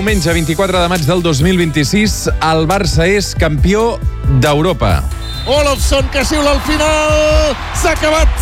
Diumenge 24 de maig del 2026, el Barça és campió d'Europa. Olofsson, que xiula al final. S'ha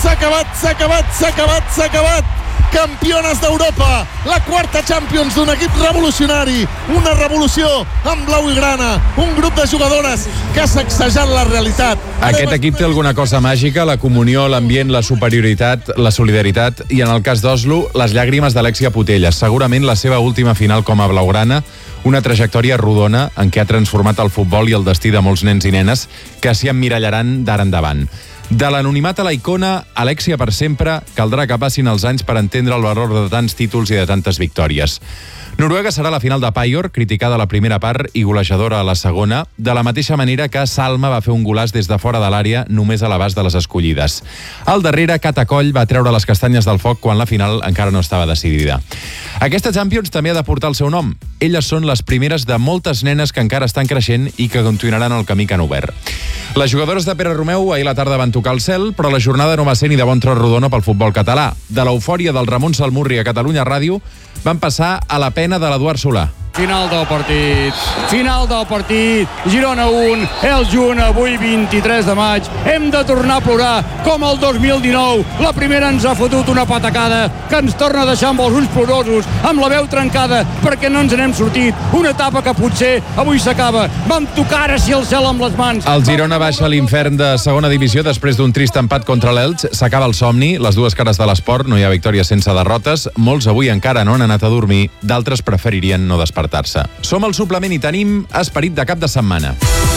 acabat. Campiones d'Europa, la quarta Champions d'un equip revolucionari, una revolució amb blau i grana, un grup de jugadores que ha sacsejat la realitat. Aquest equip té alguna cosa màgica, la comunió, l'ambient, la superioritat, la solidaritat i, en el cas d'Oslo, les llàgrimes d'Alexia Putellas. Segurament la seva última final com a blaugrana, una trajectòria rodona en què ha transformat el futbol i el destí de molts nens i nenes que s'hi emmirallaran d'ara endavant. De l'anonimat a la icona, Alexia per sempre, caldrà que passin els anys per entendre el valor de tants títols i de tantes victòries. Noruega serà la final de Payor, criticada a la primera part i golejadora a la segona, de la mateixa manera que Salma va fer un golaç des de fora de l'àrea només a l'abast de les escollides. Al darrere, Cata Coll va treure les castanyes del foc quan la final encara no estava decidida. Aquesta Champions també ha de portar el seu nom. Elles són les primeres de moltes nenes que encara estan creixent i que continuaran el camí que han obert. Les jugadores de Pere Romeu ahir a la tarda van tocar el cel, però la jornada no va ser ni de bon tros rodona pel futbol català. De l'eufòria del Ramon Salmurri a Catalunya Ràdio van passar a la pena de l'Eduard Solà. Final del partit, Girona 1, el Junt, avui 23 de maig, hem de tornar a plorar com el 2019, la primera ens ha fotut una patacada que ens torna a deixar amb els ulls plorosos, amb la veu trencada perquè no ens n'hem sortit, una etapa que potser avui s'acaba, vam tocar ara sí el cel amb les mans. El Girona baixa a l'infern de segona divisió després d'un trist empat contra l'Elx, s'acaba el somni, les dues cares de l'esport, no hi ha victòria sense derrotes, molts avui encara no han anat a dormir, d'altres preferirien no despertar. Som al suplement i tenim esperit de cap de setmana.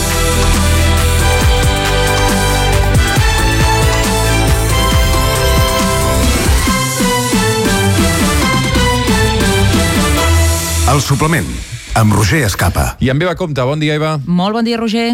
El suplement, amb Roger Escapa. I amb Eva Compte, bon dia, Eva. Molt bon dia, Roger.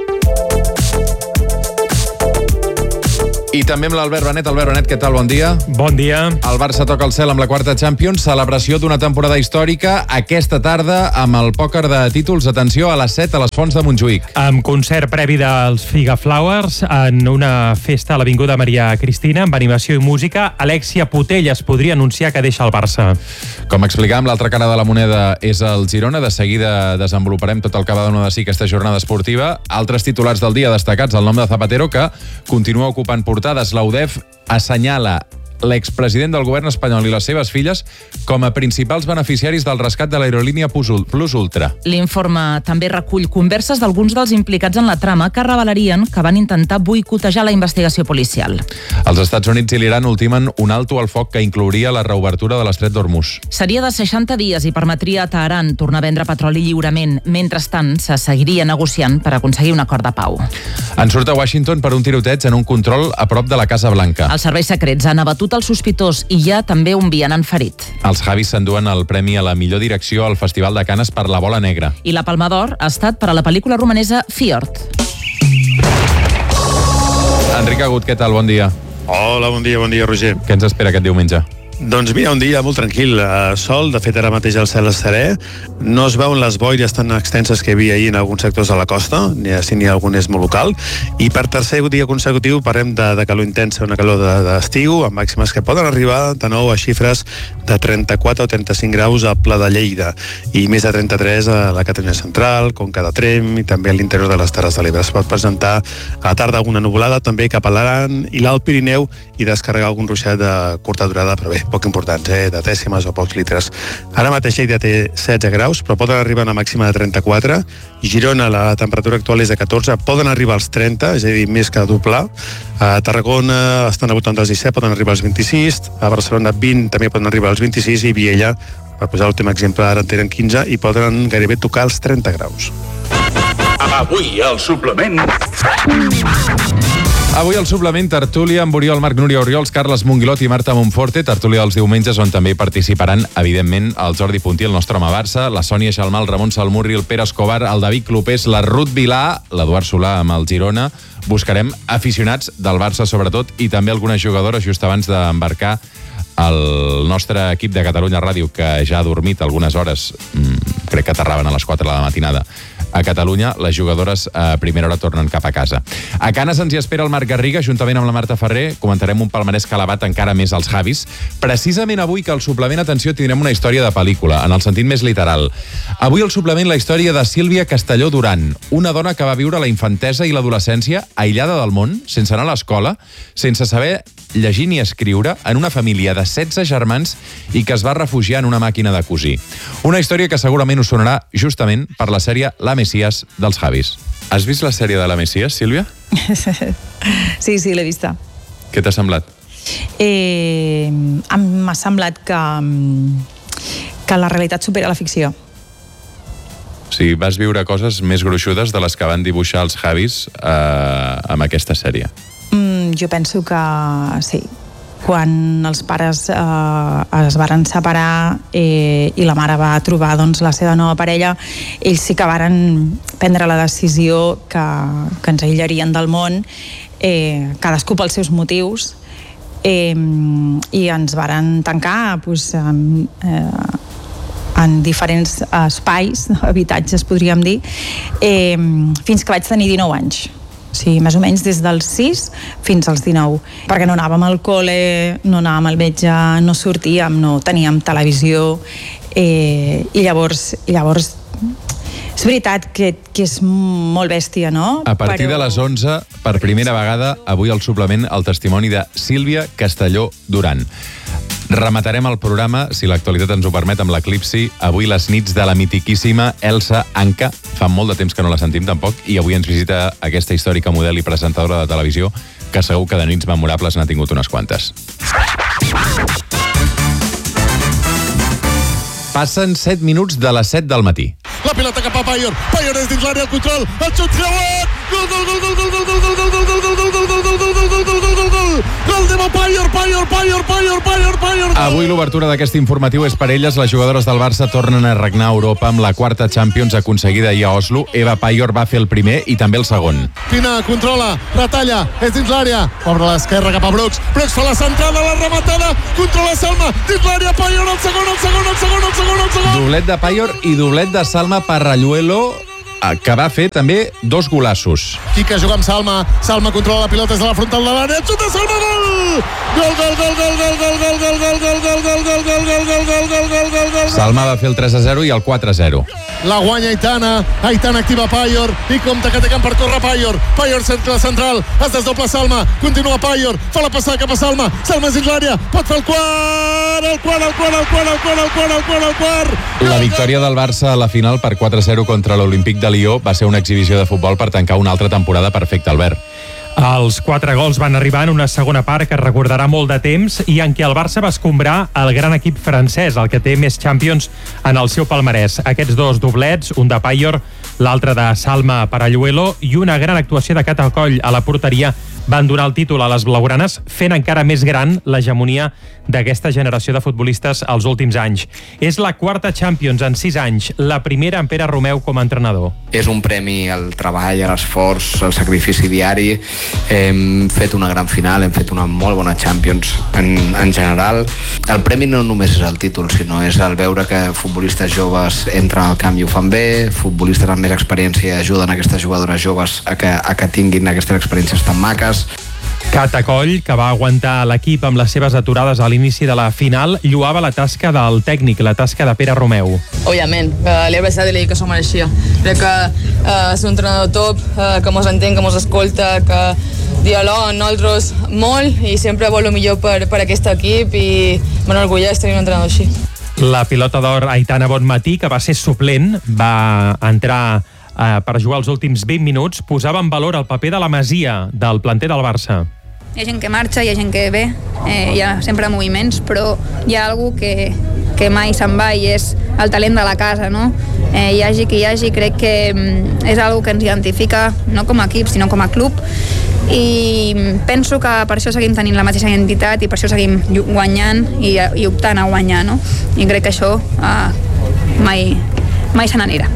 I també amb l'Albert Benet. Albert Benet, què tal? Bon dia. Bon dia. El Barça toca el cel amb la quarta Champions, celebració d'una temporada històrica aquesta tarda amb el pòquer de títols. Atenció, a les 7 a les Fonts de Montjuïc. Amb concert previ dels Figaflowers en una festa a l'Avinguda Maria Cristina amb animació i música, Alexia Putellas podria anunciar que deixa el Barça. Com explicàvem, l'altra cara de la moneda és el Girona. De seguida desenvoluparem tot el que va donar de si aquesta jornada esportiva. Altres titulars del dia destacats, el nom de Zapatero, que continua ocupant portades. La UDEF assenyala l'expresident del govern espanyol i les seves filles com a principals beneficiaris del rescat de l'aerolínia Plus Ultra. L'informe també recull converses d'alguns dels implicats en la trama que revelarien que van intentar boicotejar la investigació policial. Els Estats Units i l'Iran ultimen un alto al foc que inclouria la reobertura de l'estret d'Hormuz. Seria de 60 dies i permetria a Teheran tornar a vendre petroli lliurement. Mentrestant, se seguiria negociant per aconseguir un acord de pau. En surt a Washington per un tiroteig en un control a prop de la Casa Blanca. Els serveis secrets han abatut el sospitós i hi ha també un vianant ferit. Els Javis s'enduen el premi a la millor direcció al Festival de Canes per La Bola Negra. I la Palma d'Or ha estat per a la pel·lícula romanesa Fjord. Enric Agut, què tal? Bon dia. Hola, bon dia, Roger. Què ens espera aquest diumenge? Doncs mira, un dia molt tranquil, sol, de fet ara mateix el cel és serè, no es veuen les boires tan extenses que hi havia ahir en alguns sectors de la costa, si n'hi ha algun és molt local, i per tercer dia consecutiu parlem de calor intensa, una calor d'estiu, amb màximes que poden arribar de nou a xifres de 34 o 35 graus a Pla de Lleida, i més de 33 a la Catalunya Central, Conca de Trem, i també a l'interior de les Terres de l'Ebre. Es pot presentar a la tarda alguna nuvolada, també cap a l'Aran i l'Alt Pirineu, i descarregar algun ruixat de curta durada, però bé, poc importants, de dècimes o pocs litres. Ara mateix ja té 16 graus, però poden arribar a una màxima de 34. Girona, la temperatura actual és de 14, poden arribar als 30, és a dir, més que doblar. A Tarragona estan a voltant dels 17, poden arribar als 26, a Barcelona 20, també poden arribar als 26, i Viella, per posar l'últim exemple, ara en tenen 15 i poden gairebé tocar els 30 graus. Avui al suplement... Avui al suplement tertúlia amb Oriol Marc, Núria Oriols, Carles Monguilot i Marta Monforte. Tertúlia dels diumenges on també participaran, evidentment, el Jordi Puntí, el nostre home Barça, la Sònia Xalmà, el Ramon Salmurri, el Pere Escobar, el David Clopés, la Ruth Vilà, l'Eduard Solà amb el Girona. Buscarem aficionats del Barça, sobretot, i també algunes jugadores just abans d'embarcar el nostre equip de Catalunya Ràdio, que ja ha dormit algunes hores, crec que aterraven a les 4 de la matinada. A Catalunya, les jugadores a primera hora tornen cap a casa. A Canes ens hi espera el Marc Garriga, juntament amb la Marta Ferrer. Comentarem un palmarès que ha elevat encara més als Javis. Precisament avui, que al suplement, atenció, tindrem una història de pel·lícula, en el sentit més literal. Avui al suplement la història de Sílvia Castelló Duran, una dona que va viure la infantesa i l'adolescència aïllada del món, sense anar a l'escola, sense saber llegir ni escriure, en una família de 16 germans i que es va refugiar en una màquina de cosir. Una història que segurament us sonarà justament per la sèrie La Messias dels Javis. Has vist la sèrie de La Messias, Sílvia? Sí, l'he vista. Què t'ha semblat? M'ha semblat que la realitat supera la ficció. O sigui, vas viure coses més gruixudes de les que van dibuixar els Javis amb aquesta sèrie. Jo penso que sí. Quan els pares es varen separar i la mare va trobar la seva nova parella, ells sí que varen prendre la decisió que ens aïllarien del món, cadascú pels seus motius, i ens varen tancar en diferents espais, habitatges podríem dir, fins que vaig tenir 19 anys. Sí, més o menys des dels 6 fins als 19, perquè no anàvem al col·le, no anàvem al metge, no sortíem, no teníem televisió, i llavors és veritat que és molt bèstia, no? A partir de les 11, per primera vegada, avui al suplement, el testimoni de Sílvia Castelló Duran. Rematarem el programa, si l'actualitat ens ho permet, amb l'eclipsi. Avui les nits de la mitiquíssima Elsa Anca. Fa molt de temps que no la sentim tampoc, i avui ens visita aquesta històrica model i presentadora de televisió, que segur que de nits memorables n'ha tingut unes quantes. Passen 7 minuts de les 7 del matí. La pilota cap a Payor. Payor és dins l'àrea, el control. El xut creuat. Gol, gol, gol, gol, gol, gol, gol, gol, gol, gol, gol, gol, gol, gol, gol. Gol de Payor. Avui l'obertura d'aquest informatiu és per elles. Les jugadores del Barça tornen a regnar a Europa amb la quarta Champions aconseguida ahir a Oslo. Eva Payor va fer el primer i també el segon. Pina controla, retalla, és dins l'àrea. Obre l'esquerra cap a Brooks. Brooks fa la centrada, la rematada. Controla Salma, dins l'àrea, Payor, el segon. Doblet de Payor i doblet de Salma Parralluelo, que va fer també 2 golassos. Quique juga amb Salma. Salma controla la pilota des de la frontal de l'àrea. Xuta Salma, gol! Gol! Salma va fer el 3-0 i el 4-0. La guanya Aitana. Aitana activa Payor. I compte que té camp per córrer Payor. Payor cercle central. Es desdobla Salma. Continua Payor. Fa la passada cap a Salma. Salma és dins l'àrea. Pot fer el quart. La victòria del Barça a la final per 4-0 contra l'Olímpic de Lió va ser una exhibició de futbol per tancar una altra temporada perfecta, Albert. Els 4 gols van arribar en una segona part que recordarà molt de temps i en què el Barça va escombrar el gran equip francès, el que té més Champions en el seu palmarès. Aquests 2 doblets, un de Payor, l'altre de Salma Parralluelo, i una gran actuació de Cata Coll a la porteria van donar el títol a les blaugranes, fent encara més gran l'hegemonia d'aquesta generació de futbolistes els últims anys. És la quarta Champions en 6 anys, la primera en Pere Romeu com a entrenador. És un premi al treball, a l'esforç, al sacrifici diari. Hem fet una gran final, hem fet una molt bona Champions en general. El premi no només és el títol, sinó és el veure que futbolistes joves entren al camp i ho fan bé, futbolistes amb més experiència ajuden aquestes jugadores joves a que tinguin aquestes experiències tan maques. Cata Coll, que va aguantar l'equip amb les seves aturades a l'inici de la final, lloava la tasca del tècnic, la tasca de Pere Romeu. Òbviament, li he abraçat i li he dit que s'ho mereixia. Crec que és un entrenador top, que mos entén, que mos escolta, que dialoga amb nosaltres molt i sempre vol el millor per aquest equip i m'enorgulleix tenir un entrenador així. La pilota d'or Aitana Bonmatí, que va ser suplent, va entrar per jugar els últims 20 minuts, posava en valor el paper de la Masia del planter del Barça. Hi ha gent que marxa, hi ha gent que ve, hi ha sempre moviments, però hi ha algú que mai se'n va i és el talent de la casa, no? Hi hagi qui hi hagi, crec que és algo que ens identifica no com a equip, sinó com a club, i penso que per això seguim tenint la mateixa identitat i per això seguim guanyant i optant a guanyar, no? I crec que això mai se n'anirà.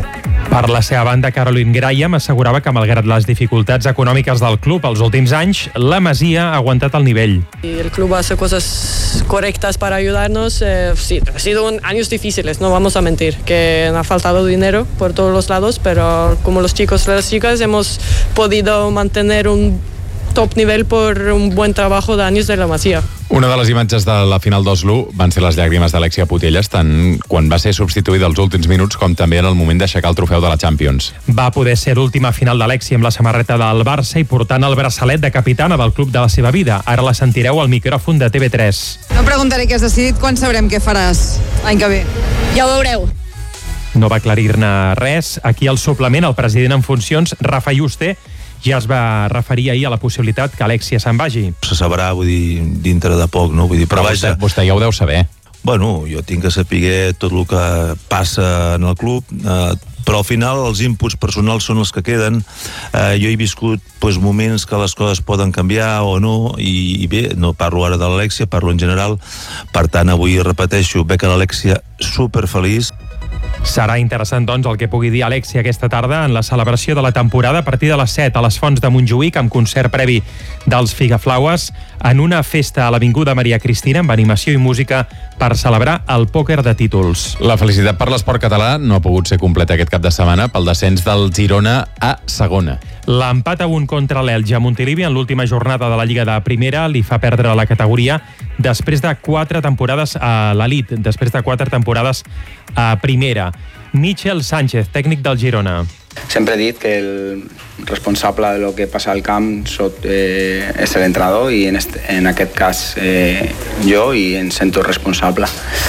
Per la seva banda, Caroline Graham assegurava que, malgrat les dificultats econòmiques del club els últims anys, la Masia ha aguantat el nivell. El club hace cosas correctas para ayudarnos. Sí, ha sido años difíciles, no vamos a mentir, que ha faltado dinero por todos los lados, pero como los chicos y las chicas hemos podido mantener un top nivel por un buen trabajo de años de la Masia. Una de les imatges de la final d'Oslo van ser les llàgrimes d'Alexia Putellas, tant quan va ser substituïda als últims minuts com també en el moment d'aixecar el trofeu de la Champions. Va poder ser l'última final d'Alexia amb la samarreta del Barça i portant el braçalet de capitana del club de la seva vida. Ara la sentireu al micròfon de TV3. No preguntaré què has decidit, quan sabrem què faràs l'any que ve? Ja ho veureu. No va aclarir-ne res. Aquí al suplement, el president en funcions, Rafa Yuste, ja es va referir ahir a la possibilitat que Alexia se'n vagi. Se sabrà, vull dir, dintre de poc, no? Vull dir, però vostè ja ho deu saber. Bueno, jo tinc que saber tot el que passa en el club, però al final els inputs personals són els que queden. Jo he viscut moments que les coses poden canviar o no, i bé, no parlo ara de l'Alexia, parlo en general. Per tant, avui repeteixo, veig a l'Alexia superfeliç. Serà interessant, doncs, el que pugui dir Alexia aquesta tarda en la celebració de la temporada a partir de les 7 a les Fonts de Montjuïc, amb concert previ dels Figaflaues, en una festa a l'Avinguda Maria Cristina amb animació i música per celebrar el pòquer de títols. La felicitat per l'esport català no ha pogut ser completa aquest cap de setmana pel descens del Girona a segona. L'empat a 1 contra l'Elx a Montilivi en l'última jornada de la Lliga de Primera li fa perdre la categoria després de 4 temporades a l'elit, després de 4 temporades a Primera. Michel Sánchez, tècnic del Girona. Sempre he dit que el responsable de lo que passa al camp és l'entrenador i en aquest cas jo, i em sento responsable.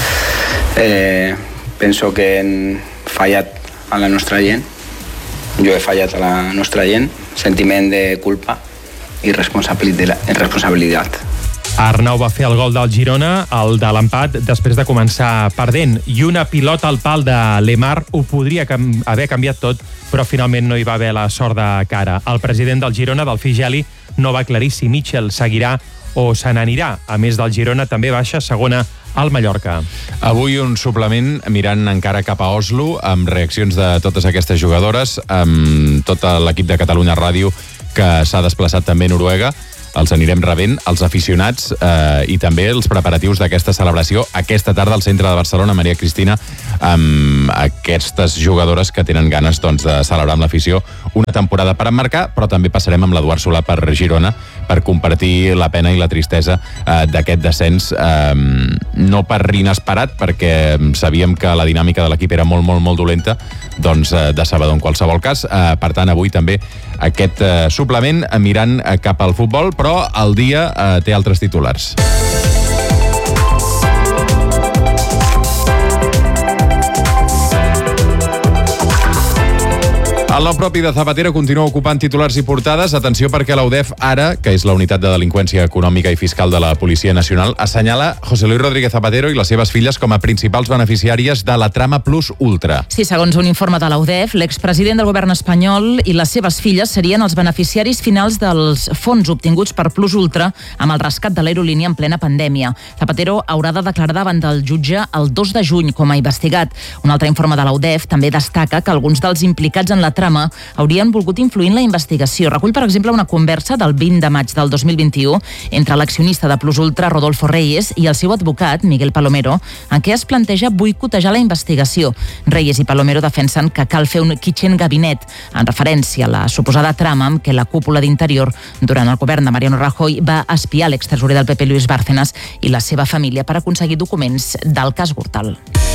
Penso que hem fallat a la nostra gent, jo he fallat a la nostra gent, sentiment de culpa i responsabilitat. Arnau va fer el gol del Girona, el de l'empat, després de començar perdent. I una pilota al pal de Lemar ho podria haver canviat tot, però finalment no hi va haver la sort de cara. El president del Girona, Delfí Geli, no va aclarir si Michel seguirà o se n'anirà. A més del Girona, també baixa segona al Mallorca. Avui un suplement mirant encara cap a Oslo, amb reaccions de totes aquestes jugadores, amb tot l'equip de Catalunya Ràdio que s'ha desplaçat també a Noruega. Els anirem rebent, els aficionats i també els preparatius d'aquesta celebració aquesta tarda al centre de Barcelona, Maria Cristina, amb aquestes jugadores que tenen ganes de celebrar amb l'afició una temporada per emmarcar, però també passarem amb l'Eduard Solà per Girona per compartir la pena i la tristesa d'aquest descens, no per inesperat, perquè sabíem que la dinàmica de l'equip era molt, molt, molt dolenta, doncs de sabador en qualsevol cas. Per tant, avui també aquest suplement mirant cap al futbol, però el dia té altres titulars. El nom propi de Zapatero continua ocupant titulars i portades. Atenció, perquè la UDEF ara, que és la unitat de delinqüència econòmica i fiscal de la Policia Nacional, assenyala José Luis Rodríguez Zapatero i les seves filles com a principals beneficiàries de la trama Plus Ultra. Sí, segons un informe de la UDEF, l'expresident del govern espanyol i les seves filles serien els beneficiaris finals dels fons obtinguts per Plus Ultra amb el rescat de l'aerolínia en plena pandèmia. Zapatero haurà de declarar davant del jutge el 2 de juny com a investigat. Un altre informe de la UDEF també destaca que alguns dels implicats en la trama haurien volgut influir en la investigació. Recull, per exemple, una conversa del 20 de maig del 2021 entre l'accionista de Plus Ultra, Rodolfo Reyes, i el seu advocat, Miguel Palomero, en què es planteja boicotejar la investigació. Reyes i Palomero defensen que cal fer un kitchen gabinet, en referència a la suposada trama amb què la cúpula d'Interior, durant el govern de Mariano Rajoy, va espiar l'extresorer del PP, Luis Bárcenas, i la seva família per aconseguir documents del cas Gürtel.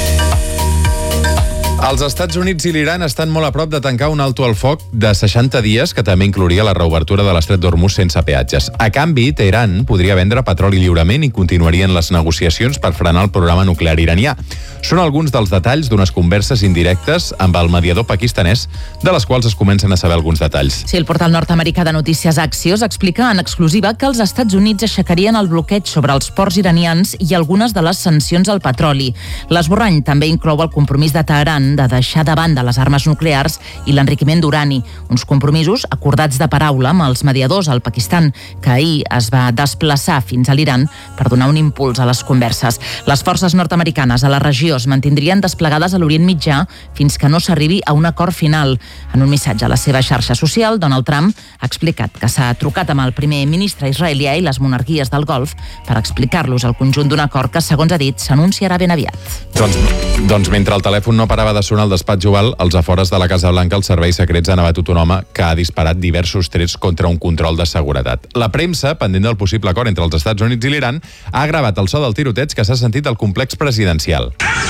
Els Estats Units i l'Iran estan molt a prop de tancar un alto al foc de 60 dies que també inclouria la reobertura de l'estret d'Hormuz sense peatges. A canvi, Teheran podria vendre petroli lliurement i continuarien les negociacions per frenar el programa nuclear iranià. Són alguns dels detalls d'unes converses indirectes amb el mediador pakistanès, de les quals es comencen a saber alguns detalls. Sí, el portal nord-americà de notícies Axios explica en exclusiva que els Estats Units aixecarien el bloqueig sobre els ports iranians i algunes de les sancions al petroli. L'esborrany també inclou el compromís de Teheran de deixar de banda les armes nuclears i l'enriquiment d'urani, uns compromisos acordats de paraula amb els mediadors al Pakistan, que ahir es va desplaçar fins a l'Iran per donar un impuls a les converses. Les forces nord-americanes a la regió es mantindrien desplegades a l'Orient Mitjà fins que no s'arribi a un acord final. En un missatge a la seva xarxa social, Donald Trump ha explicat que s'ha trucat amb el primer ministre israelià i les monarquies del Golf per explicar-los el conjunt d'un acord que, segons ha dit, s'anunciarà ben aviat. Doncs mentre el telèfon no parava de sonar al despatx Oval, als afores de la Casa Blanca els serveis secrets han abatut un home que ha disparat diversos trets contra un control de seguretat. La premsa, pendent del possible acord entre els Estats Units i l'Iran, ha gravat el so del tiroteig que s'ha sentit al complex presidencial.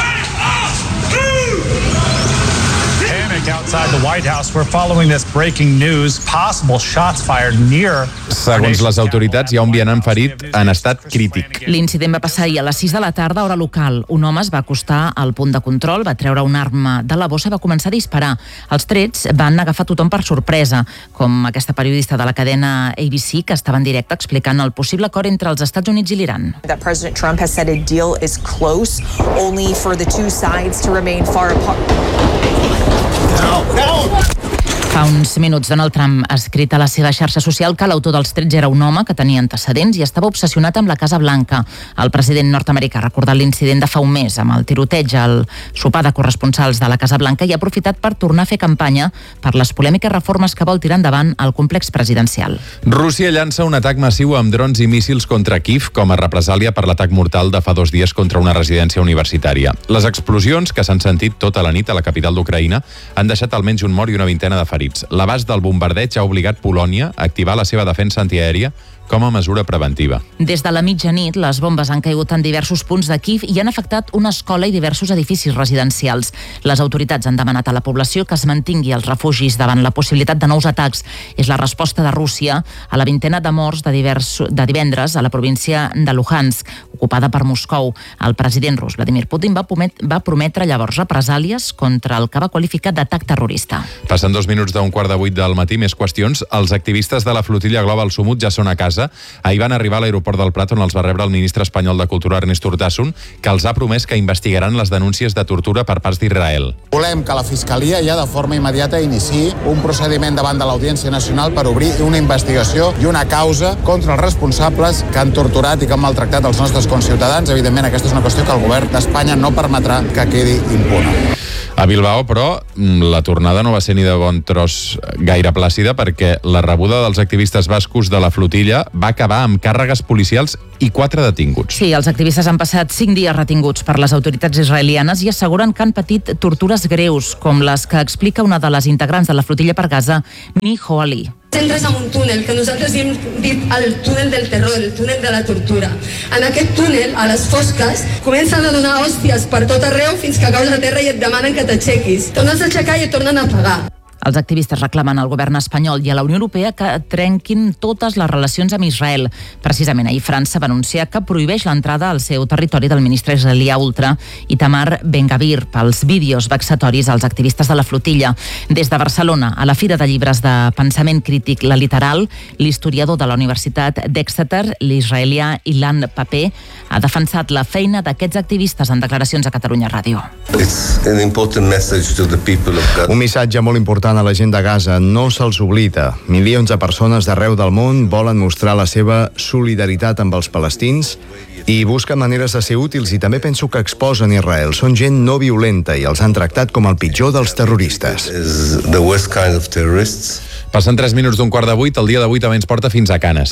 Outside the White House, we're following this breaking news. Possible shots fired near. Segons les autoritats, hi ha un vianant ferit en estat crític. L'incident va passar ahir a les 6 de la tarda, hora local. Un home es va acostar al punt de control, va treure una arma de la bossa i va començar a disparar. Els trets van agafar tothom per sorpresa, com aquesta periodista de la cadena ABC que estava en directe explicant el possible acord entre els Estats Units i l'Iran. That President Trump has said a deal is close, only for the two sides to remain far apart. Fa uns minuts, Donald Trump ha escrit a la seva xarxa social que l'autor dels trets era un home que tenia antecedents i estava obsessionat amb la Casa Blanca. El president nord-americà ha recordat l'incident de fa un mes amb el tiroteig al sopar de corresponsals de la Casa Blanca i ha aprofitat per tornar a fer campanya per les polèmiques reformes que vol tirar endavant al complex presidencial. Rússia llança un atac massiu amb drons i míssils contra Kiev com a represàlia per l'atac mortal de fa 2 dies contra una residència universitària. Les explosions, que s'han sentit tota la nit a la capital d'Ucraïna, han deixat almenys un mort i una vintena de ferits. L'abast del bombardeig ha obligat Polònia a activar la seva defensa antiaèria com a mesura preventiva. Des de la mitjanit, les bombes han caigut en diversos punts de Kiev i han afectat una escola i diversos edificis residencials. Les autoritats han demanat a la població que es mantingui als refugis davant la possibilitat de nous atacs. És la resposta de Rússia a la vintena de morts de divendres a la província de Luhansk, ocupada per Moscou. El president rus, Vladimir Putin, va prometre llavors represàlies contra el que va qualificar d'atac terrorista. Passant 2 minuts d'un 7:15 del matí, més qüestions. Els activistes de la flotilla Global Sumut ja són a casa. Ahir van arribar a l'aeroport del Prat on els va rebre el ministre espanyol de Cultura Ernest Urtasun, que els ha promès que investigaran les denúncies de tortura per parts d'Israel. Volem que la Fiscalia ja de forma immediata iniciï un procediment davant de l'Audiència Nacional per obrir una investigació i una causa contra els responsables que han torturat i que han maltractat els nostres conciutadans. Evidentment, aquesta és una qüestió que el govern d'Espanya no permetrà que quedi impune. A Bilbao, però, la tornada no va ser ni de bon tros gaire plàcida perquè la rebuda dels activistes bascos de la flotilla va acabar amb càrregues policials i 4 detinguts. Sí, els activistes han passat 5 dies retinguts per les autoritats israelianes i asseguren que han patit tortures greus, com les que explica una de les integrants de la flotilla per Gaza, Mini Hoali. Entres en un túnel que nosaltres hem dit el túnel del terror, el túnel de la tortura. En aquest túnel, a les fosques, comencen a donar hòsties per tot arreu fins que caus a terra i et demanen que t'aixequis. Tornes a aixecar i et tornen a pagar. Els activistes reclamen al govern espanyol i a la Unió Europea que trenquin totes les relacions amb Israel. Precisament ahir França va anunciar que prohibeix l'entrada al seu territori del ministre israelià ultra Itamar Ben-Gvir pels vídeos vexatoris als activistes de la flotilla. Des de Barcelona, a la Fira de Llibres de Pensament Crític La Literal, l'historiador de la Universitat d'Exeter, l'israelià Ilan Pape, ha defensat la feina d'aquests activistes en declaracions a Catalunya Ràdio. Un missatge molt important a la gent de Gaza, no se'ls oblida. Milions de persones d'arreu del món volen mostrar la seva solidaritat amb els palestins i busquen maneres de ser útils i també penso que exposen Israel. Són gent no violenta i els han tractat com el pitjor dels terroristes. Passen 3 minuts d'un 7:15, el dia d'avui també ens porta fins a Canes.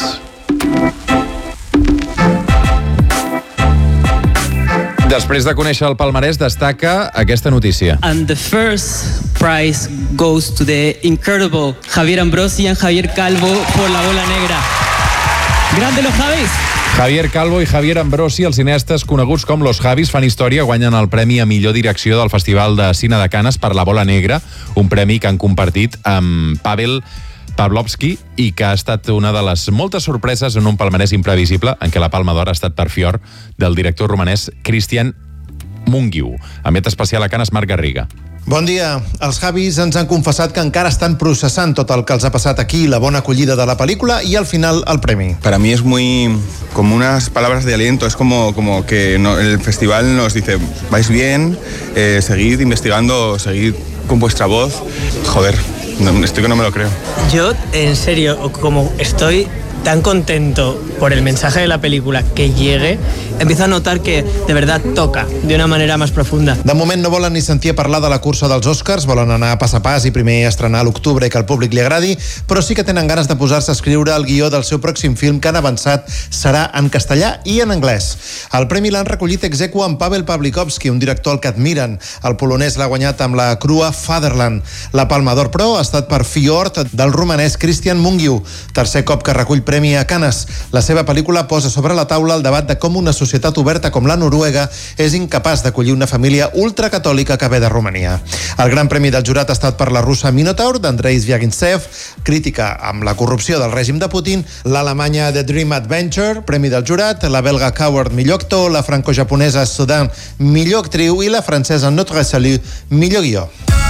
Després de conèixer el palmarès, destaca aquesta notícia. And the first prize goes to the incredible Javier Ambrosi and Javier Calvo por La Bola Negra. Grande los Javis! Javier Calvo i Javier Ambrosi, els cineastes coneguts com Los Javis, fan història, guanyen el Premi a millor direcció del Festival de Cine de Canes per La Bola Negra, un premi que han compartit amb Pavel Pavlovsky i que ha estat una de les moltes sorpreses en un palmarès imprevisible en què la Palma d'Or ha estat per fior del director romanès Cristian Mungiu. Emet especial a Canes, Marc Garriga. Bon dia. Els Javis ens han confessat que encara estan processant tot el que els ha passat aquí, la bona acollida de la pel·lícula y al final el premi. Para mí es muy como unas palabras de aliento, es como que el festival nos dice, vais bien, seguid investigando, seguid con vuestra voz. Joder, estoy que no me lo creo. Yo, en serio, como estoy tan contento por el mensaje de la película que llegue, empiezo a notar que de verdad toca de una manera más profunda. De moment no volen ni sentir parlar de la cursa dels Oscars, volen anar pas a pas i primer estrenar a l'octubre i que al públic li agradi, però sí que tenen ganes de posar-se a escriure el guió del seu pròxim film que han avançat serà en castellà i en anglès. El premi l'han recollit ex aequo amb Pavel Pawlikowski, un director al que admiren. El polonès l'ha guanyat amb la crua Fatherland. La Palma d'Or, però, ha estat per Fjord del romanès Christian Mungiu, tercer cop que recull premi a Cannes. La seva pel·lícula posa sobre la taula el debat de com una societat oberta com la Noruega és incapaç d'acollir una família ultracatòlica que ve de Romania. El gran premi del jurat ha estat per la russa Minotaur d'Andrei Zvyagintsev, crítica amb la corrupció del règim de Putin, l'alemanya The Dream Adventure, premi del jurat, la belga Coward, millor actor, la franco-japonesa Sudan, millor actriu i la francesa Notre Salut, millor guió.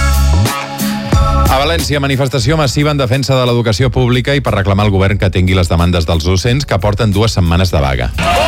A València, manifestació massiva en defensa de l'educació pública i per reclamar al govern que atengui les demandes dels docents que porten 2 setmanes de vaga.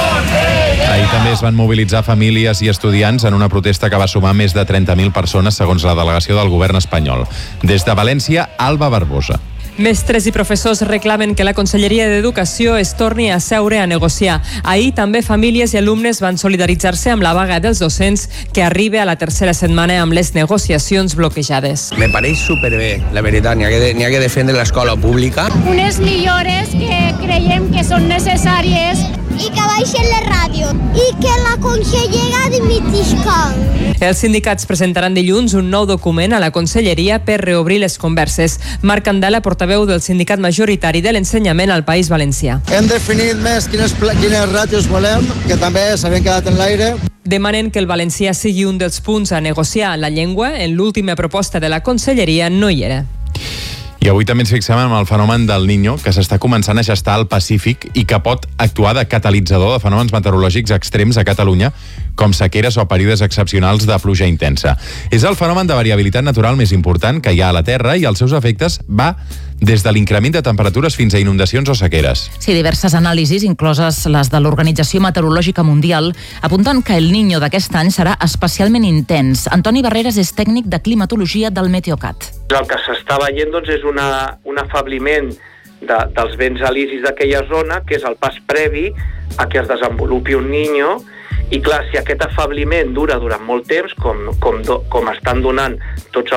Ahir també es van mobilitzar famílies i estudiants en una protesta que va sumar més de 30.000 persones segons la delegació del govern espanyol. Des de València, Alba Barbosa. Mestres i professors reclamen que la Conselleria d'Educació es torni a seure a negociar. Ahir també famílies i alumnes van solidaritzar-se amb la vaga dels docents que arriba a la tercera setmana amb les negociacions bloquejades. Me pareix superbé, la veritat, n'hi ha que defendre l'escola pública. Unes millores que creiem que són necessàries i que baixen la ràdio i que la consellera dimitixca. Els sindicats presentaran dilluns un nou document a la Conselleria per reobrir les converses. Marc Candela, portaveu del sindicat majoritari de l'ensenyament al País Valencià. Hem definit més quines ràtios volem, que també s'havien quedat en l'aire. Demanen que el valencià sigui un dels punts a negociar. La llengua, en l'última proposta de la Conselleria, no hi era. I avui també ens fixem en el fenomen del Niño, que s'està començant a gestar al Pacífic i que pot actuar de catalitzador de fenòmens meteorològics extrems a Catalunya, com sequeres o períodes excepcionals de pluja intensa. És el fenomen de variabilitat natural més important que hi ha a la Terra i els seus efectes va des de l'increment de temperatures fins a inundacions o sequeres. Sí, diverses anàlisis, incloses les de l'Organització Meteorològica Mundial, apunten que el Niño d'aquest any serà especialment intens. Antoni Barreras és tècnic de climatologia del Meteocat. El que s'està veient doncs, és un afebliment dels vents alisis d'aquella zona, que és el pas previ a que es desenvolupi un Niño. I clar, si aquest afebliment dura durant molt temps, com estan donant tots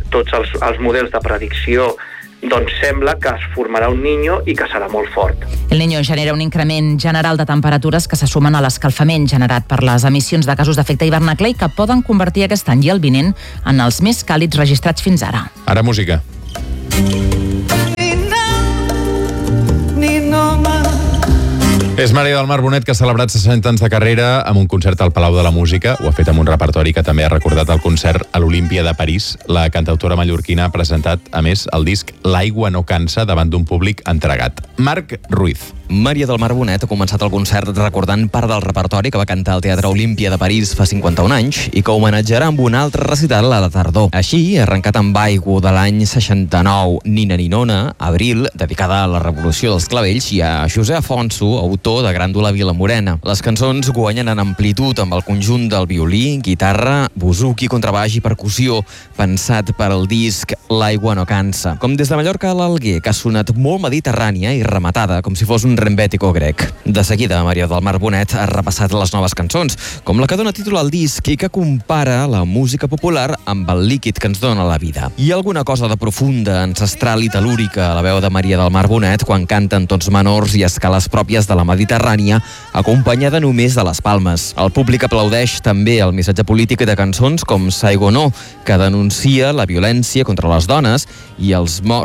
els models de predicció, doncs sembla que es formarà un Niño i que serà molt fort. El Niño genera un increment general de temperatures que se sumen a l'escalfament generat per les emissions de gasos d'efecte hivernacle i que poden convertir aquest any i el vinent en els més càlids registrats fins ara. Ara música. És Maria del Mar Bonet, que ha celebrat 60 anys de carrera amb un concert al Palau de la Música. Ho ha fet amb un repertori que també ha recordat el concert a l'Olímpia de París. La cantautora mallorquina ha presentat, a més, el disc L'aigua no cansa davant d'un públic entregat. Marc Ruiz. Maria del Mar Bonet ha començat el concert recordant part del repertori que va cantar al Teatre Olímpia de París fa 51 anys i que homenatjarà amb un altre recital a la tardor. Així, ha arrencat amb Aigua de l'any 69, Nina Ninona, Abril, dedicada a la Revolució dels Clavells, i a José Afonso, autor de Gràndula Vilamorena. Les cançons guanyen en amplitud amb el conjunt del violí, guitarra, buzuki, contrabaix i percussió, pensat per al disc L'aigua no cansa. Com des de Mallorca a l'Alguer, que ha sonat molt mediterrània i rematada, com si fos un rembètico grec. De seguida, Maria del Mar Bonet ha repassat les noves cançons, com la que dona títol al disc i que compara la música popular amb el líquid que ens dona la vida. Hi ha alguna cosa de profunda, ancestral i telúrica a la veu de Maria del Mar Bonet quan canta en tons menors i escales pròpies de la Mediterrània, acompanyada només de les palmes. El públic aplaudeix també el missatge polític de cançons com Saigonó, que denuncia la violència contra les dones i els morts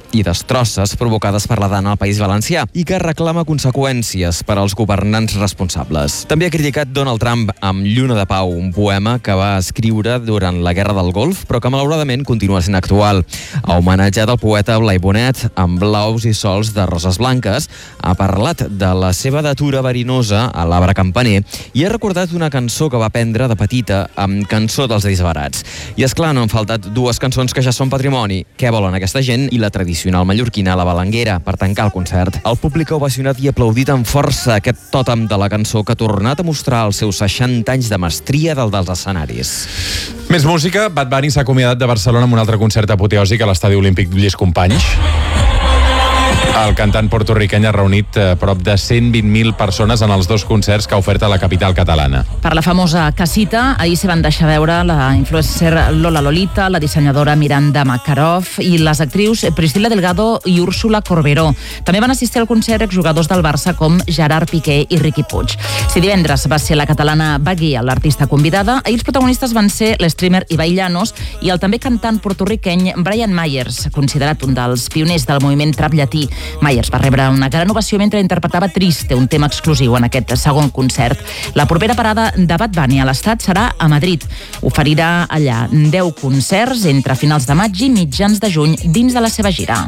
i destrosses provocades per la dana al País Valencià i que reclama conseqüències per als governants responsables. També ha criticat Donald Trump amb Lluna de Pau, un poema que va escriure durant la Guerra del Golf, però que malauradament continua sent actual. Ha homenatjat el poeta Blai Bonet amb Blaus i sols de roses blanques, ha parlat de la seva datura verinosa a l'arbre campaner i ha recordat una cançó que va aprendre de petita amb Cançó dels Disbarats. I és clar, no han faltat dues cançons que ja són patrimoni, Què volen aquesta gent i la tradicional mallorquina La Balanguera, per tancar el concert. El públic ha ovacionat i aplaudit amb força aquest tòtem de la cançó que ha tornat a mostrar els seus 60 anys de mestria dels escenaris. Més música. Bad Bunny s'ha acomiadat de Barcelona amb un altre concert apoteòsic a l'Estadi Olímpic Lluís Companys. El cantant porto-riqueny ha reunit prop de 120.000 persones en els dos concerts que ha ofert a la capital catalana. Per la famosa casita, ahir s'hi van deixar veure la influencer Lola Lolita, la dissenyadora Miranda Makarov i les actrius Priscila Delgado i Úrsula Corberó. També van assistir al concert exjugadors del Barça com Gerard Piqué i Riqui Puig. Si divendres va ser la catalana Baguia l'artista convidada, ahir els protagonistes van ser l'streamer Ibai Llanos i el també cantant porto-riqueny Brian Myers, considerat un dels pioners del moviment trap llatí. Myers va rebre una gran ovació mentre interpretava Triste, un tema exclusiu en aquest segon concert. La propera parada de Bad Bunny a l'estat serà a Madrid. Oferirà allà 10 concerts entre finals de maig i mitjans de juny dins de la seva gira.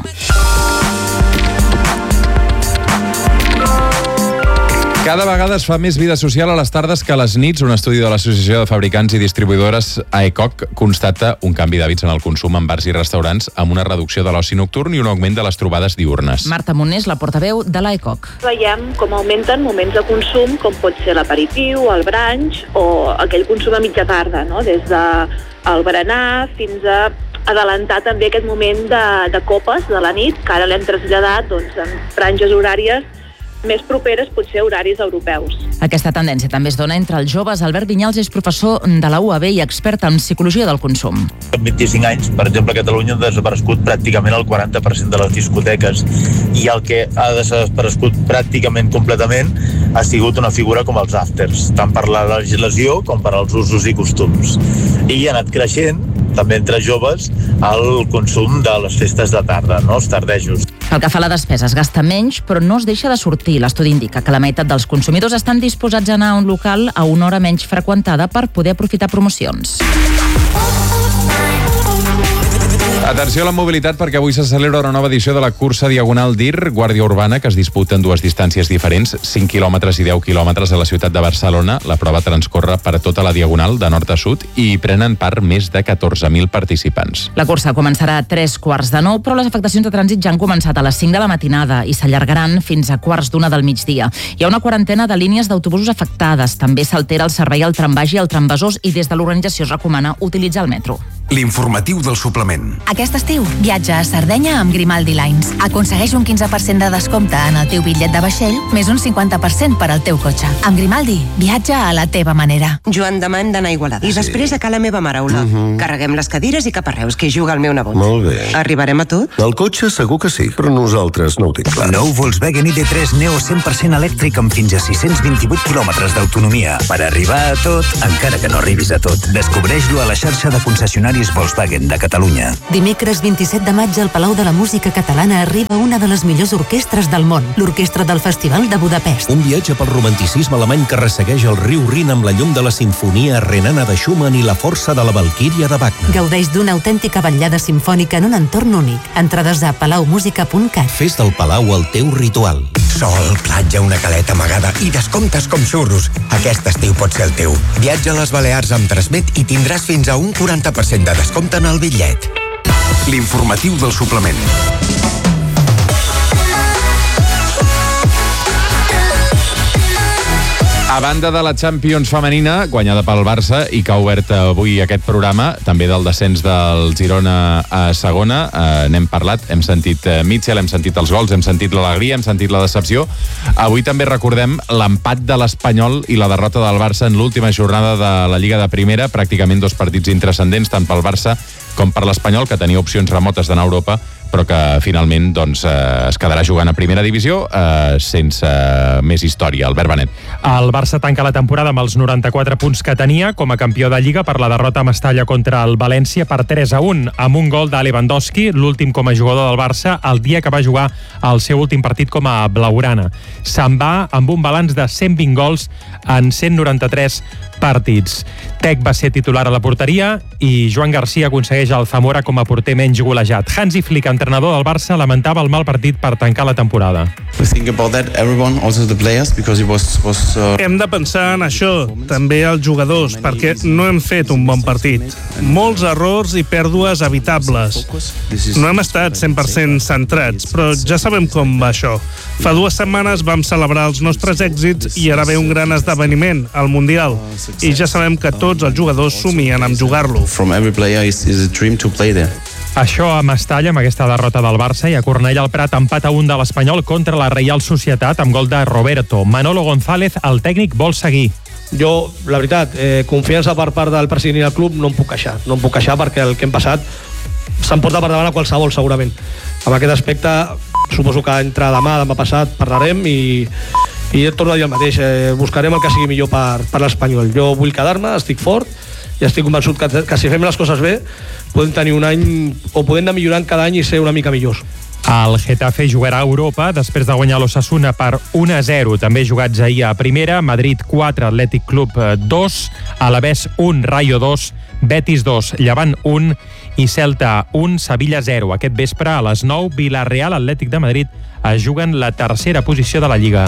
Cada vegada es fa més vida social a les tardes que a les nits. Un estudi de l'Associació de Fabricants i Distribuïdores AECOC constata un canvi d'hàbits en el consum en bars i restaurants amb una reducció de l'oci nocturn i un augment de les trobades diürnes. Marta Monés, la portaveu de l'AECOC. Veiem com augmenten moments de consum com pot ser l'aperitiu, el brunch o aquell consum a mitja tarda, no? Des del berenar fins a adelantar també aquest moment de copes de la nit, que ara l'hem traslladat en franges horàries més properes, potser horaris europeus. Aquesta tendència també es dona entre els joves. Albert Vinyals és professor de la UAB i expert en psicologia del consum. En 25 anys, per exemple, a Catalunya ha desaparegut pràcticament el 40% de les discoteques i el que ha desaparegut pràcticament completament ha sigut una figura com els afters, tant per la legislació com per als usos i costums. I ha anat creixent, també entre joves, el consum de les festes de tarda, no? Els tardejos. Pel que fa a la despesa, es gasta menys, però no es deixa de sortir. L'estudi indica que la meitat dels consumidors estan disposats a anar a un local a una hora menys freqüentada per poder aprofitar promocions. Atenció a la mobilitat, perquè avui se celebra una nova edició de la cursa Diagonal DIR Guàrdia Urbana, que es disputa en dues distàncies diferents, 5 quilòmetres i 10 quilòmetres a la ciutat de Barcelona. La prova transcorre per tota la Diagonal, de nord a sud, i hi prenen part més de 14.000 participants. La cursa començarà a 3:45, però les afectacions de trànsit ja han començat a les 5 de la matinada i s'allargaran fins a 1:15 del migdia. Hi ha una quarantena de línies d'autobusos afectades. També s'altera el servei al trambaix i al trambesòs i des de l'organització es recomana utilitzar el metro. L'informatiu del suplement. Aquest estiu, viatja a Sardenya amb Grimaldi Lines. Aconsegueix un 15% de descompte en el teu bitllet de vaixell, més un 50% per al teu cotxe. Amb Grimaldi, viatja a la teva manera. Joan, demà hem d'anar a Igualada. I després a Cala Meva Maraula. Carreguem les cadires i cap a Reus, que hi juga el meu nebot. Molt bé. Arribarem a tot? El cotxe segur que sí, però nosaltres no ho tinc clar. Nou Volkswagen ID3 Neo 100% elèctric amb fins a 628 quilòmetres d'autonomia. Per arribar a tot, encara que no arribis a tot. Descobreix-lo a la xarxa de concessionaris Volkswagen de Catalunya. Dimecres 27 de maig al Palau de la Música Catalana arriba una de les millors orquestres del món, l'Orquestra del Festival de Budapest. Un viatge pel romanticisme alemany que ressegueix el riu Rin amb la llum de la sinfonia renana de Schumann i la força de la Valquíria de Wagner. Gaudeix d'una autèntica vetllada simfònica en un entorn únic. Entrades a palaumusica.cat. Fes del Palau el teu ritual. Sol, platja, una caleta amagada i descomptes com xurros. Aquest estiu pot ser el teu. Viatja a les Balears amb Transmet i tindràs fins a un 40% de descompte en el bitllet. L'informatiu del suplement. A banda de la Champions femenina, guanyada pel Barça i que ha obert avui aquest programa, també del descens del Girona a segona, n'hem parlat, hem sentit Mitchell, hem sentit els gols, hem sentit l'alegria, hem sentit la decepció. Avui també recordem l'empat de l'Espanyol i la derrota del Barça en l'última jornada de la Lliga de Primera, pràcticament dos partits intranscendents, tant pel Barça com per l'Espanyol, que tenia opcions remotes d'anar a Europa, però que finalment doncs, es quedarà jugant a primera divisió sense més història. Albert Benet. El Barça tanca la temporada amb els 94 punts que tenia com a campió de Lliga per la derrota a Mestalla contra el València per 3-1, amb un gol de Lewandowski, l'últim com a jugador del Barça, el dia que va jugar el seu últim partit com a blaugrana. Se'n va amb un balanç de 120 gols en 193 partits. Tec va ser titular a la porteria i Joan Garcia aconsegueix el Zamora com a porter menys golejat. Hansi Flick, entrenador del Barça, lamentava el mal partit per tancar la temporada. Hem de pensar en això, també els jugadors, perquè no hem fet un bon partit. Molts errors i pèrdues evitables. No hem estat 100% centrats, però ja sabem com va això. Fa 2 setmanes vam celebrar els nostres èxits i ara ve un gran esdeveniment, el Mundial. I ja sabem que tots els jugadors somien amb jugar-lo. Això a Mestalla, amb aquesta derrota del Barça, i a Cornellà al Prat, empat a 1 de l'Espanyol contra la Reial Societat amb gol de Roberto. Manolo González, el tècnic, vol seguir. Jo, la veritat, confiança per part del president i del club no em puc queixar. No em puc queixar perquè el que hem passat se'n porta per davant a qualsevol, segurament. Amb aquest aspecte, suposo que entre demà passat parlarem i torno a dir el mateix. Buscarem el que sigui millor per l'Espanyol. Jo vull quedar-me, estic fort i estic convençut que si fem les coses bé podem tenir un any o podem anar millorant cada any i ser una mica millors. El Getafe jugarà a Europa després de guanyar l'Osasuna per 1-0. També jugats ahir a primera, Madrid 4, Atlètic Club 2, Alavés 1, Rayo 2, Betis 2, Llevant 1 i Celta 1, Sevilla 0. Aquest vespre a les 9, Villarreal, Atlètic de Madrid es juguen la tercera posició de la Lliga.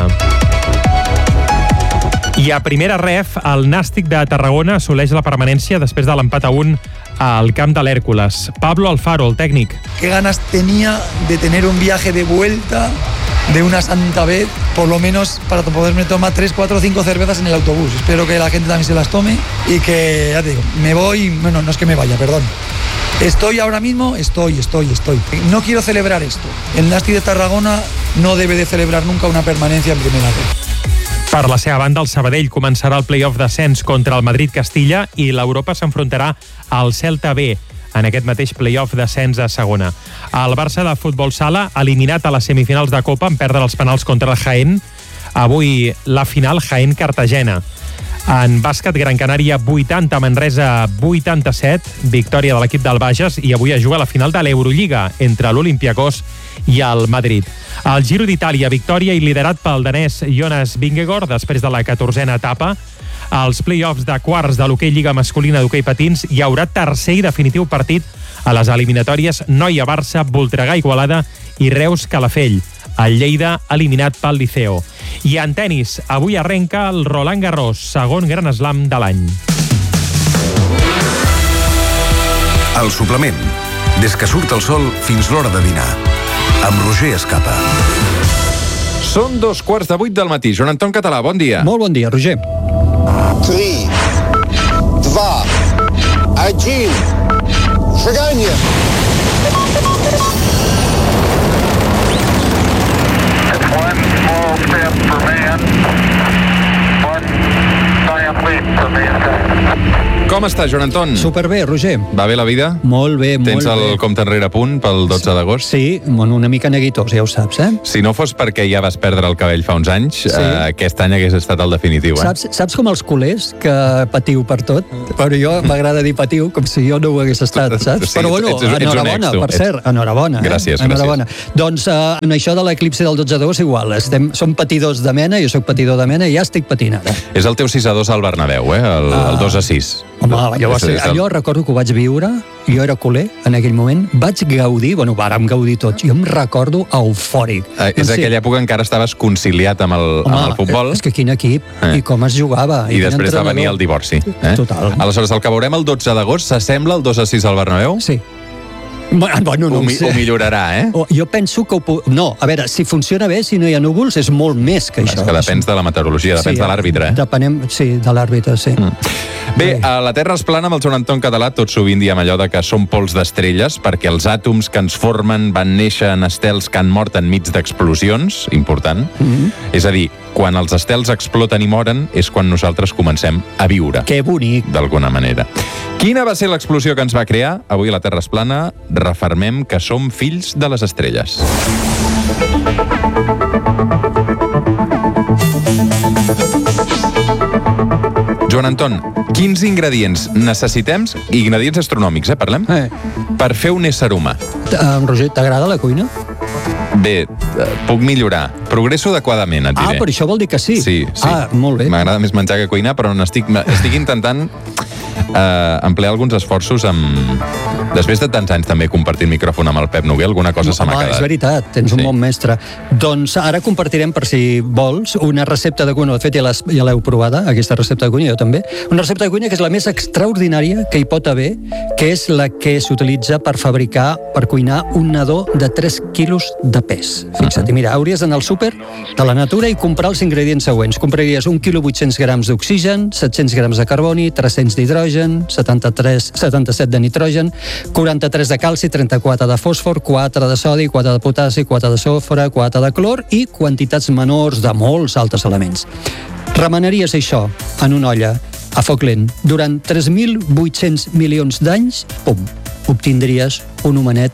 I a primera ref, el Nàstic de Tarragona assoleix la permanència després de l'empat a 1 al camp de l'Hèrcules. Pablo Alfaro, el técnico. Qué ganas tenía de tener un viaje de vuelta de una santa vez, por lo menos para poderme tomar 3, 4, 5 cervezas en el autobús. Espero que la gente también se las tome y que, ya te digo, me voy, bueno, no es que me vaya, perdón. Estoy ahora mismo, estoy. No quiero celebrar esto. El Nàstic de Tarragona no debe de celebrar nunca una permanencia en primera red. Per la seva banda, el Sabadell començarà el play-off d'ascens contra el Madrid-Castilla i l'Europa s'enfrontarà al Celta B en aquest mateix play-off d'ascens a segona. El Barça de futbol sala, eliminat a les semifinals de Copa en perdre els penals contra el Jaén. Avui la final Jaén-Cartagena. En bàsquet, Gran Canària 80, Manresa 87, victòria de l'equip del Bages, i avui es juga la final de l'Eurolliga entre l'Olympiakos i el Madrid. El Giro d'Itàlia, victòria i liderat pel danès Jonas Vingegaard després de la 14a etapa. Als play-offs de quarts de l'hoquei Lliga masculina d'hoquei patins hi haurà tercer i definitiu partit a les eliminatòries Noia-Barça, Voltregà-Igualada i Reus-Calafell. El Lleida eliminat pel Liceo. I en tenis, avui arrenca el Roland Garros, segon gran slam de l'any. El suplement. Des que surt el sol fins l'hora de dinar. Amb Roger Escapa. Són 7:15 del matí. Joan Anton Català, bon dia. Molt bon dia, Roger. 3, 2, 1, шагание! One small step for man, one giant leap for mankind. Com estàs, Joan Anton? Superbé, Roger. Va bé la vida? Molt bé, molt bé. Tens el compte enrere a punt pel 12 d'agost? Sí, bueno, una mica neguitós, ja ho saps, eh? Si no fos perquè ja vas perdre el cabell fa uns anys, aquest any hagués estat el definitiu, eh? Saps com els culers, que patiu per tot? Però jo m'agrada dir patiu, com si jo no ho hagués estat, saps? Sí, però bueno, enhorabona, per cert, enhorabona. Gràcies, enhorabona. Doncs en això de l'eclipsi del 12 d'agost igual, som patidors de mena, jo soc patidor de mena i ja estic patint ara. És el teu 6-2 al Bernabéu, eh? El 2-6. Home, allò recordo que ho vaig viure, jo era culer en aquell moment, vaig gaudir, bueno, vàrem gaudir tots, jo em recordo eufòric. És aquella època encara estaves conciliat amb el futbol. És que quin equip, i com es jugava. I després va venir el divorci. Total. Aleshores, el que veurem el 12 d'agost s'assembla al 2-6 al Bernabéu? Sí. Bueno, no ho millorarà, eh? Jo penso que no, a veure, si funciona bé, si no hi ha núvols, és molt més que això. És que depèn de la meteorologia, depèn de l'àrbitre, eh? Depenem, sí, de l'àrbitre, sí. Bé, a la Terra es plana amb el Joan Anton Català, tot sovint diem allò de que són pols d'estrelles, perquè els àtoms que ens formen van néixer en estels que han mort enmig d'explosions, important. És a dir, quan els estels exploten i moren és quan nosaltres comencem a viure. Que bonic! D'alguna manera. Quina va ser l'explosió que ens va crear? Avui a la Terra es plana refermem que som fills de les estrelles. Joan Anton, quins ingredients necessitem, ingredients astronòmics, parlem, per fer un ésser humà? Roger, t'agrada la cuina? Bé, puc millorar. Progresso adequadament, et diré. Per això vol dir que sí? Sí. Molt bé. M'agrada més menjar que cuinar, però estic intentant emplear alguns esforços Després de tants anys també compartir micròfon amb el Pep Noguer, alguna cosa se m'ha quedat. És veritat, tens un bon mestre. Doncs ara compartirem, per si vols, una recepta de cuina. De fet, ja l'heu provada, aquesta recepta de cuina, jo també. Una recepta de cuina que és la més extraordinària que hi pot haver, que és la que s'utilitza per cuinar un nadó de 3 quilos de pes. Fixa't, mira, hauries d'anar al súper de la Natura i comprar els ingredients següents. Compraries 1 quilo 800 grams d'oxigen, 700 grams de carboni, 300 d'hidrogen, 77 de nitrogen, 43 de calci, 34 de fòsfor, 4 de sodi, 4 de potassi, 4 de sofre, 4 de clor i quantitats menors de molts altres elements. Remenaries això en una olla a foc lent durant 3.800 milions d'anys, pum, obtindries un homenet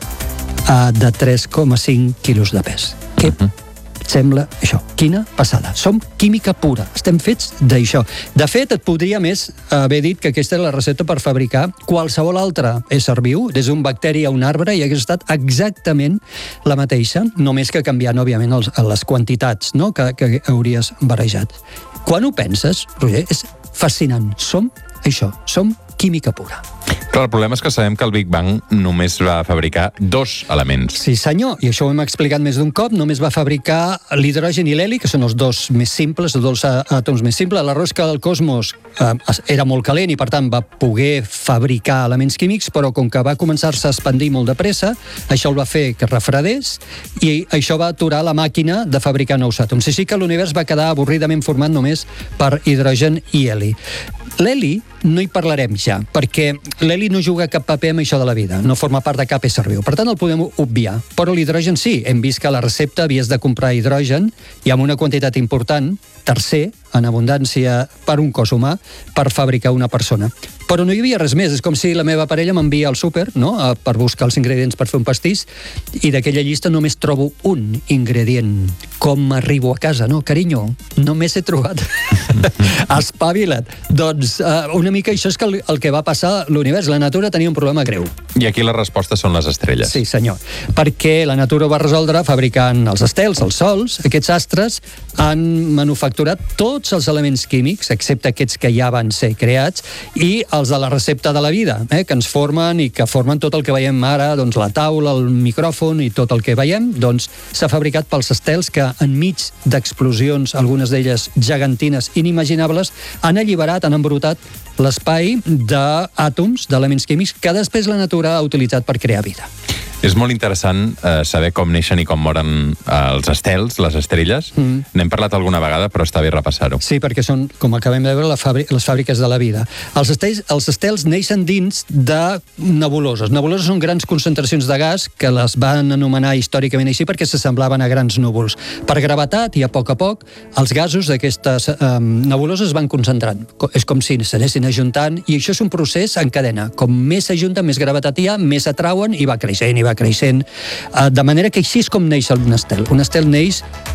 de 3,5 quilos de pes. Què sembla això? Quina passada. Som química pura. Estem fets d'això. De fet, et podria més haver dit que aquesta és la recepta per fabricar qualsevol altre ésser viu, des d'un bacteri a un arbre, i hagués estat exactament la mateixa, només que canviant, òbviament, les quantitats, no?, que hauries barrejat. Quan ho penses, Roger, és fascinant. Som això. Som química pura. Clar, el problema és que sabem que el Big Bang només va fabricar 2 elements. Sí, senyor, i això ho hem explicat més d'un cop. Només va fabricar l'hidrogen i l'heli, que són els dos més simples, els dos àtoms més simples. L'arròs que el cosmos era molt calent i, per tant, va poder fabricar elements químics, però com que va començar-se a expandir molt de pressa, això el va fer que refredés i això va aturar la màquina de fabricar nous àtoms. Així que l'univers va quedar avorridament format només per hidrogen i heli. L'heli no hi parlarem ja, perquè l'heli no juga cap paper en això de la vida, no forma part de cap ésser viu, per tant el podem obviar. Però l'hidrogen sí, hem vist que a la recepta havies de comprar hidrogen i amb una quantitat important, tercer, en abundància per un cos humà, per fabricar una persona. Però no hi havia res més, és com si la meva parella m'envia al súper, no?, per buscar els ingredients per fer un pastís, i d'aquella llista només trobo un ingredient. Com arribo a casa, no? Carinyo, només he trobat. Espavila't. Doncs una mica això és el que va passar a l'univers. La natura tenia un problema greu. I aquí la resposta són les estrelles. Sí, senyor. Perquè la natura ho va resoldre fabricant els estels, els sols. Aquests astres han manufacturat tots els elements químics, excepte aquests que ja van ser creats, i els de la recepta de la vida, que ens formen i que formen tot el que veiem ara, doncs la taula, el micròfon i tot el que veiem, doncs s'ha fabricat pels estels que enmig d'explosions, algunes d'elles gegantines, inimaginables, han alliberat, han embrutat l'espai d'àtoms, d'elements químics, que després la natura ha utilitzat per crear vida. És molt interessant saber com neixen i com moren els estels, les estrelles. N'hem parlat alguna vegada, però està bé repassar-ho. Sí, perquè són, com acabem de veure, les fàbriques de la vida. Els estels neixen dins de nebuloses. Nebuloses són grans concentracions de gas que les van anomenar històricament així perquè s'assemblaven a grans núvols. Per gravetat i a poc, els gasos d'aquestes nebuloses es van concentrant. És com si s'anessin ajuntant, i això és un procés en cadena. Com més s'ajunten, més gravetat hi ha, més s'atrauen i va creixent i va creixent, de manera que així és com neix un estel. Un estel neix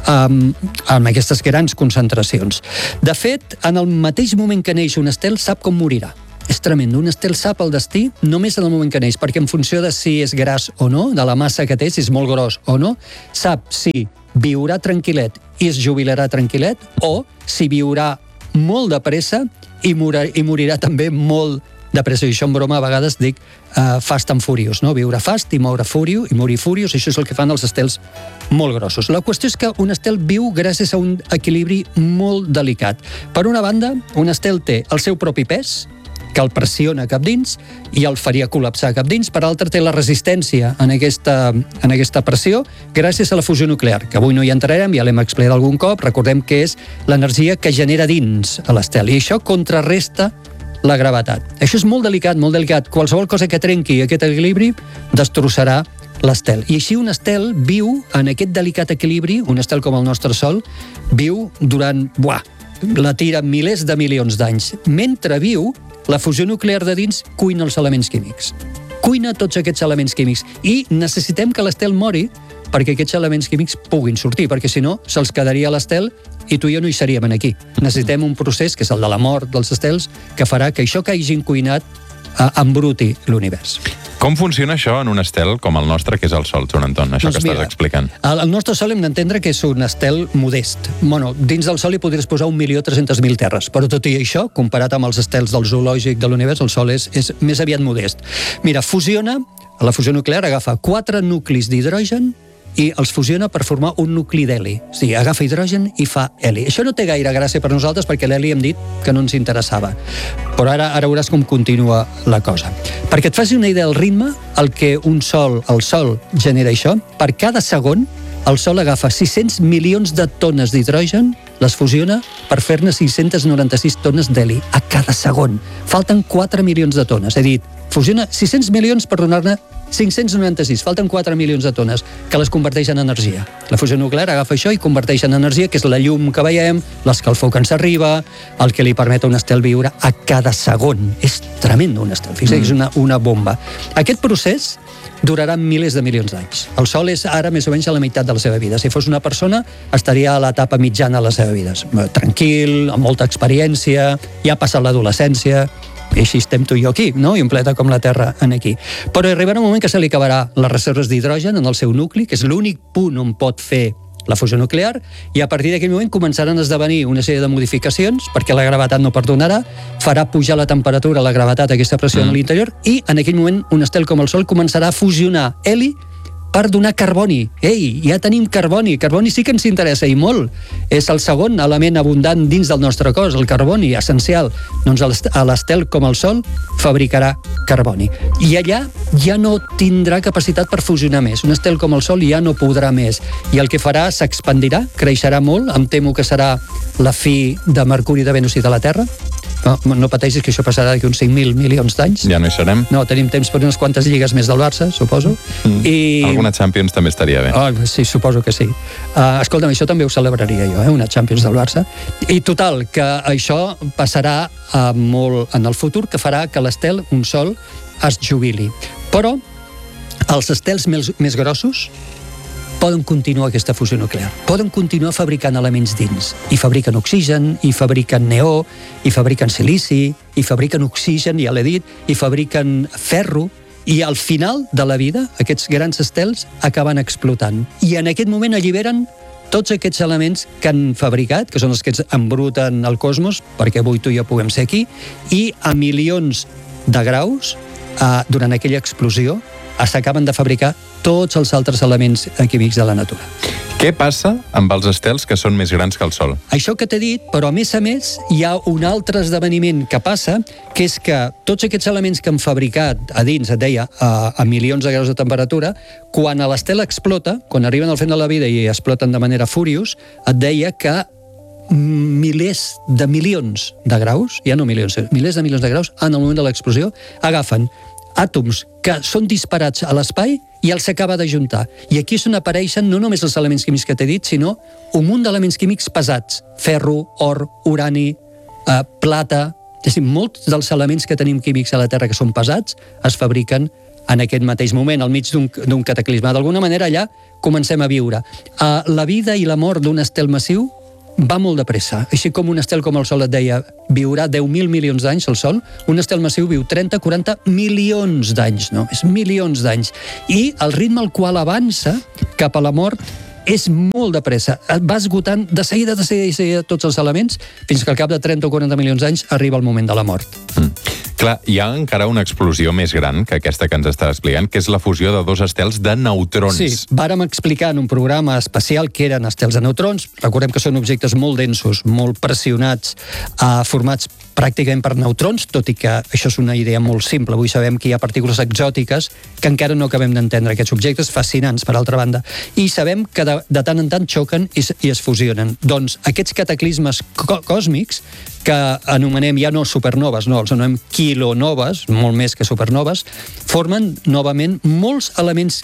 amb aquestes grans concentracions. De fet, en el mateix moment que neix un estel, sap com morirà. És tremendo. Un estel sap el destí només en el moment que neix, perquè en funció de si és gras o no, de la massa que té, si és molt gros o no, sap si viurà tranquil·let i es jubilarà tranquil·let, o si viurà molt de pressa i morirà també molt de pressa. I això en broma a vegades dic fast and furious, no? Viure fast i morir furious, això és el que fan els estels molt grossos. La qüestió és que un estel viu gràcies a un equilibri molt delicat. Per una banda, un estel té el seu propi pes, que el pressiona cap dins i el faria col·lapsar cap dins. Per altra, té la resistència en aquesta pressió gràcies a la fusió nuclear, que avui no hi entrarem, ja l'hem explicat algun cop. Recordem que és l'energia que genera dins a l'estel, i això contrarresta la gravetat. Això és molt delicat, molt delicat. Qualsevol cosa que trenqui aquest equilibri destrossarà l'estel. I així un estel viu en aquest delicat equilibri, un estel com el nostre Sol, viu durant, la tira milers de milions d'anys. Mentre viu, la fusió nuclear de dins cuina els elements químics. Cuina tots aquests elements químics. I necessitem que l'estel mori perquè aquests elements químics puguin sortir, perquè si no, se'ls quedaria a l'estel i tu i jo no hi seríem aquí. Necessitem un procés, que és el de la mort dels estels, que farà que això que hagin cuinat embruti l'univers. Com funciona això en un estel com el nostre, que és el Sol, Joan Anton, això que estàs explicant? El nostre Sol hem d'entendre que és un estel modest. Dins del Sol hi podries posar 1.300.000 terres, però tot i això, comparat amb els estels del zoològic de l'univers, el Sol és més aviat modest. Mira, la fusió nuclear agafa 4 nuclis d'hidrogen i els fusiona per formar un nucli d'heli. O sigui, agafa hidrogen i fa heli. Això no té gaire gràcia per nosaltres perquè l'heli hem dit que no ens interessava. Però ara veuràs com continua la cosa. Perquè et faci una idea del ritme, el Sol genera això, per cada segon el Sol agafa 600 milions de tones d'hidrogen, les fusiona per fer-ne 596 tones d'heli a cada segon. Falten 4 milions de tones. He dit, fusiona 600 milions per donar-ne 596, falten 4 milions de tones, que les converteix en energia. La fusió nuclear agafa això i converteix en energia, que és la llum que veiem, l'escalfor que ens arriba, el que li permet a un estel viure a cada segon. És tremend un estel, fixa't que és una bomba. Aquest procés durarà milers de milions d'anys. El Sol és ara més o menys a la meitat de la seva vida. Si fos una persona, estaria a l'etapa mitjana de la seva vida. Tranquil, amb molta experiència, ja ha passat l'adolescència, i així estem tu i jo aquí, no? I un planeta com la Terra aquí. Però arribarà un moment que se li acabarà les reserves d'hidrogen en el seu nucli, que és l'únic punt on pot fer la fusió nuclear, i a partir d'aquell moment començaran a esdevenir una sèrie de modificacions, perquè la gravetat no perdonarà, farà pujar la temperatura, la gravetat, aquesta pressió a l'interior, i en aquell moment un estel com el Sol començarà a fusionar heli per donar carboni. Ei, ja tenim carboni. Carboni sí que ens interessa, i molt. És el segon element abundant dins del nostre cos, el carboni, essencial. Doncs l'estel com el Sol fabricarà carboni. I allà ja no tindrà capacitat per fusionar més. Un estel com el Sol ja no podrà més. I el que farà s'expandirà, creixerà molt. Em temo que serà la fi de Mercuri, de Venus i de la Terra. No pateixis que això passarà d'aquí uns 5.000 milions d'anys. Ja no hi serem. No, tenim temps per unes quantes lligues més del Barça, suposo. Alguna Champions també estaria bé. Sí, suposo que sí. Escolta'm, això també ho celebraria jo, una Champions del Barça. I total, que això passarà molt en el futur, que farà que l'estel, un Sol, es jubili. Però els estels més grossos poden continuar aquesta fusió nuclear. Poden continuar fabricant elements dins. I fabriquen oxigen, i fabriquen neó, i fabriquen silici, i fabriquen oxigen, ja l'he dit, i fabriquen ferro, i al final de la vida, aquests grans estels acaben explotant. I en aquest moment alliberen tots aquests elements que han fabricat, que són els que ens embruten el cosmos, perquè avui tu i jo puguem ser aquí, i a milions de graus, durant aquella explosió, s'acaben de fabricar tots els altres elements químics de la natura. Què passa amb els estels que són més grans que el Sol? Això que t'he dit, però a més hi ha un altre esdeveniment que passa, que és que tots aquests elements que han fabricat a dins, et deia, a milions de graus de temperatura, quan l'estel explota, quan arriben al final de la vida i exploten de manera furious, et deia que milers de milions de graus, ja no milions, milers de milions de graus, en el moment de l'explosió, agafen àtoms que són disparats a l'espai i els s'acaba d'ajuntar. I aquí és on apareixen no només els elements químics que t'he dit, sinó un munt d'elements químics pesats. Ferro, or, urani, plata... És a dir, molts dels elements que tenim químics a la Terra que són pesats es fabriquen en aquest mateix moment, al mig d'un cataclisme. D'alguna manera, allà comencem a viure. La vida i la mort d'un estel massiu va molt de pressa. Així com un estel com el Sol et deia viurà 10.000 milions d'anys, el Sol, un estel massiu viu 30-40 milions d'anys, no? És milions d'anys. I el ritme al qual avança cap a la mort és molt de pressa. Va esgotant de seguida tots els elements fins que al cap de 30 o 40 milions d'anys arriba el moment de la mort. Clar, hi ha encara una explosió més gran que aquesta que ens està explicant, que és la fusió de dos estels de neutrons. Sí, vàrem explicar en un programa especial que eren estels de neutrons. Recordem que són objectes molt densos, molt pressionats, formats pràcticament per neutrons, tot i que això és una idea molt simple. Avui sabem que hi ha partícules exòtiques que encara no acabem d'entendre, aquests objectes fascinants, per altra banda. I sabem que de tant en tant xoquen i es fusionen. Doncs aquests cataclismes còsmics, que anomenem ja no supernoves, no, els anomenem quilonoves, molt més que supernoves, formen novament molts elements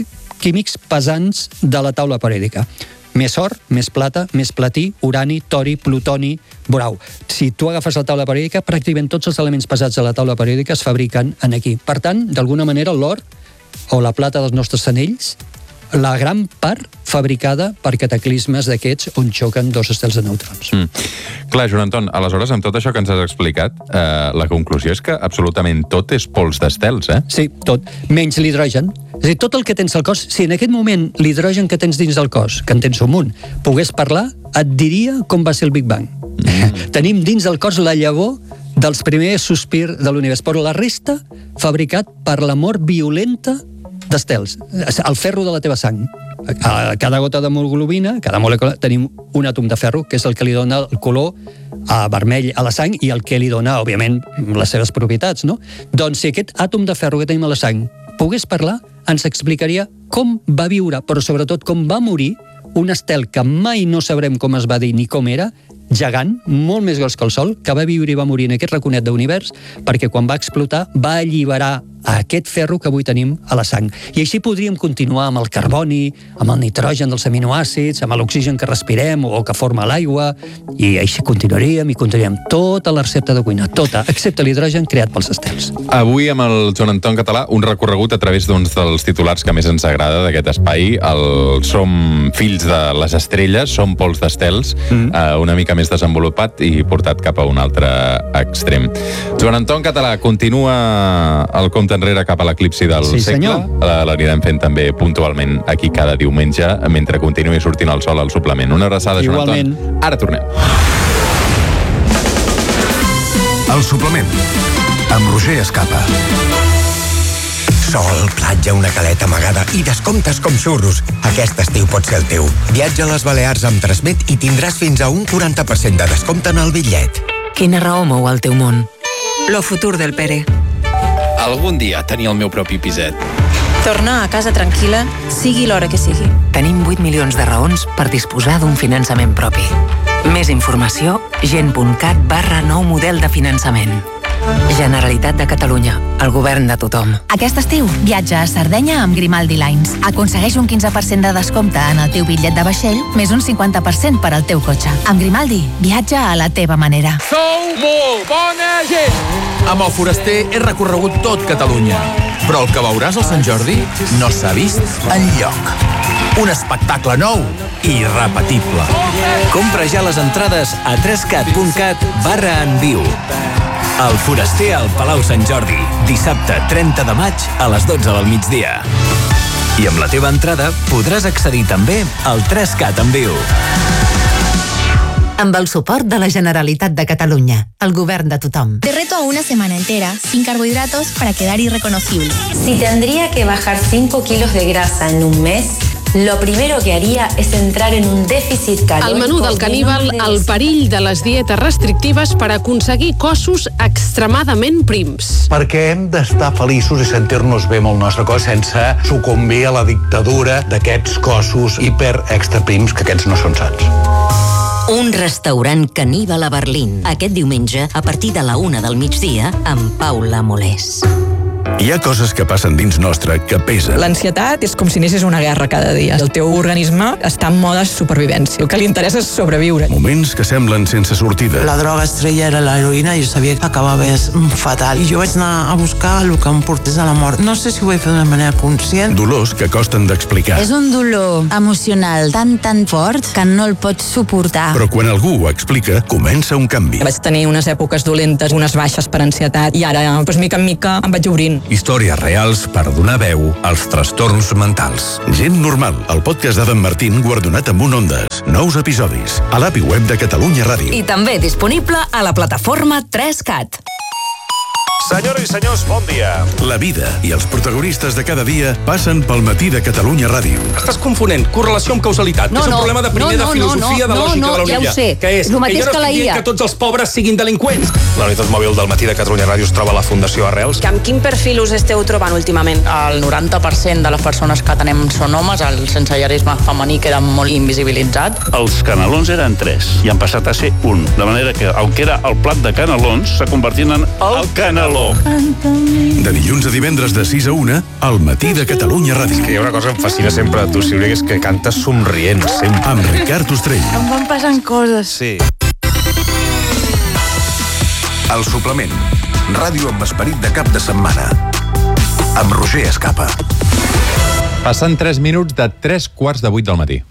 químics pesants de la taula periòdica. Més or, més plata, més platí, urani, tori, plutoni, borau. Si tu agafes la taula periòdica, pràcticament tots els elements pesats de la taula periòdica es fabriquen aquí. Per tant, d'alguna manera, l'or o la plata dels nostres anells, la gran part fabricada per cataclismes d'aquests on xoquen dos estels de neutrons. Clar, Joan Anton, aleshores, amb tot això que ens has explicat, la conclusió és que absolutament tot és pols d'estels, eh? Sí, tot. Menys l'hidrogen. És a dir, tot el que tens al cos, si en aquest moment l'hidrogen que tens dins del cos, que en tens un munt, pogués parlar, et diria com va ser el Big Bang. Tenim dins del cos la llavor dels primers sospirs de l'univers, però la resta fabricat per la mort violenta d'estels, el ferro de la teva sang. A cada gota d'hemoglobina, cada molècula, tenim un àtom de ferro, que és el que li dona el color vermell a la sang i el que li dona, òbviament, les seves propietats, no? Doncs si aquest àtom de ferro que tenim a la sang pogués parlar, ens explicaria com va viure, però sobretot com va morir un estel que mai no sabrem com es va dir ni com era, gegant, molt més gros que el Sol, que va viure i va morir en aquest raconet d'univers, perquè quan va explotar va alliberar aquest ferro que avui tenim a la sang. I així podríem continuar amb el carboni, amb el nitrogen dels aminoàcids, amb l'oxigen que respirem o que forma l'aigua, i així continuaríem tota la recepta de cuina, tota, excepte l'hidrogen creat pels estels. Avui, amb el Joan Anton Català, un recorregut a través d'uns dels titulars que més ens agrada d'aquest espai, el Som fills de les estrelles, som pols d'estels, una mica més desenvolupat i portat cap a un altre extrem. Joan Anton Català, continua el compte enrere cap a l'eclipsi del segle. L'anirem fent també puntualment aquí cada diumenge, mentre continuï sortint el sol al suplement. Una abraçada, Joan Anton. Ara tornem. El suplement, amb Roger Escapa. Sol, platja, una caleta amagada i descomptes com xurros. Aquest estiu pot ser el teu. Viatja a les Balears amb Transmet i tindràs fins a un 40% de descompte en el bitllet. Quina raó mou el teu món? Lo futur del Pere. Algun dia tenir el meu propi piset. Tornar a casa tranquil·la, sigui l'hora que sigui. Tenim 8 milions de raons per disposar d'un finançament propi. Més informació, gent.cat/nou model de finançament. Generalitat de Catalunya, el govern de tothom. Aquest estiu, viatja a Sardenya amb Grimaldi Lines. Aconsegueix un 15% de descompte en el teu bitllet de vaixell, més un 50% per al teu cotxe. Amb Grimaldi, viatja a la teva manera. Sou molt bona gent! Amb el Foraster he recorregut tot Catalunya, però el que veuràs al Sant Jordi no s'ha vist enlloc. Un espectacle nou i irrepetible. Compra ja les entrades a 3cat.cat/enviu. El Foraster al Palau Sant Jordi, dissabte 30 de maig a les 12 del migdia. I amb la teva entrada podràs accedir també al 3Cat en viu. Amb el suport de la Generalitat de Catalunya, el govern de tothom. Te reto a una semana entera, sin carbohidratos, para quedar irreconocible. Si tendría que bajar 5 kilos de grasa en un mes, lo primero que haría es entrar en un déficit calórico. El menú del caníbal, el perill de les dietes restrictives per aconseguir cossos extremadament prims. Perquè hem d'estar feliços i sentir-nos bé amb el nostre cos sense sucumbir a la dictadura d'aquests cossos hiper-extra-prims, que aquests no són sants. Un restaurant caníbal a Berlín. Aquest diumenge, a partir de la 1 del migdia, amb Paula Molés. Hi ha coses que passen dins nostre que pesen. L'ansietat és com si anessis a una guerra cada dia. El teu organisme està en mode supervivència. El que li interessa és sobreviure. Moments que semblen sense sortida. La droga estrella era l'heroïna i jo sabia que acabava fatal. I jo vaig anar a buscar el que em portés a la mort. No sé si ho vaig fer d'una manera conscient. Dolors que costen d'explicar. És un dolor emocional tan fort que no el pots suportar. Però quan algú ho explica, comença un canvi. Vaig tenir unes èpoques dolentes, unes baixes per ansietat, i ara, mica en mica, em vaig obrint. Històries reals per donar veu als trastorns mentals. Gent normal, el podcast d'Adam Martín guardonat amb un Ondas. Nous episodis a l'app i web de Catalunya Ràdio. I també disponible a la plataforma 3Cat. Senyores i senyors, bon dia. La vida i els protagonistes de cada dia passen pel matí de Catalunya Ràdio. Estàs confonent correlació amb causalitat. És un problema de primer de filosofia de lògica de la ja ho sé. Que és? Lo mateix que la IA. Jo no estic dient que tots els pobres siguin delinqüents. La unitat mòbil del matí de Catalunya Ràdio es troba a la Fundació Arrels. Amb quin perfil us esteu trobant últimament? El 90% de les persones que atenem són homes, el sensellarisme femení queda molt invisibilitzat. Els canelons eren 3 i han passat a ser 1. De manera que, aunque era el plat de canelons, s'ha convertit en el caneló. Cántalo. De dilluns a divendres de 6 a 1, al matí de Catalunya Ràdio. És que hi ha una cosa que em fascina sempre de tu, Sílvia, que és que cantes somrient, sempre. Amb Ricard Ostrell. Em van passant coses. Sí. El suplement. Ràdio amb esperit de cap de setmana. Amb Roger Escapa. Passen 3 minuts de 7:45 del matí.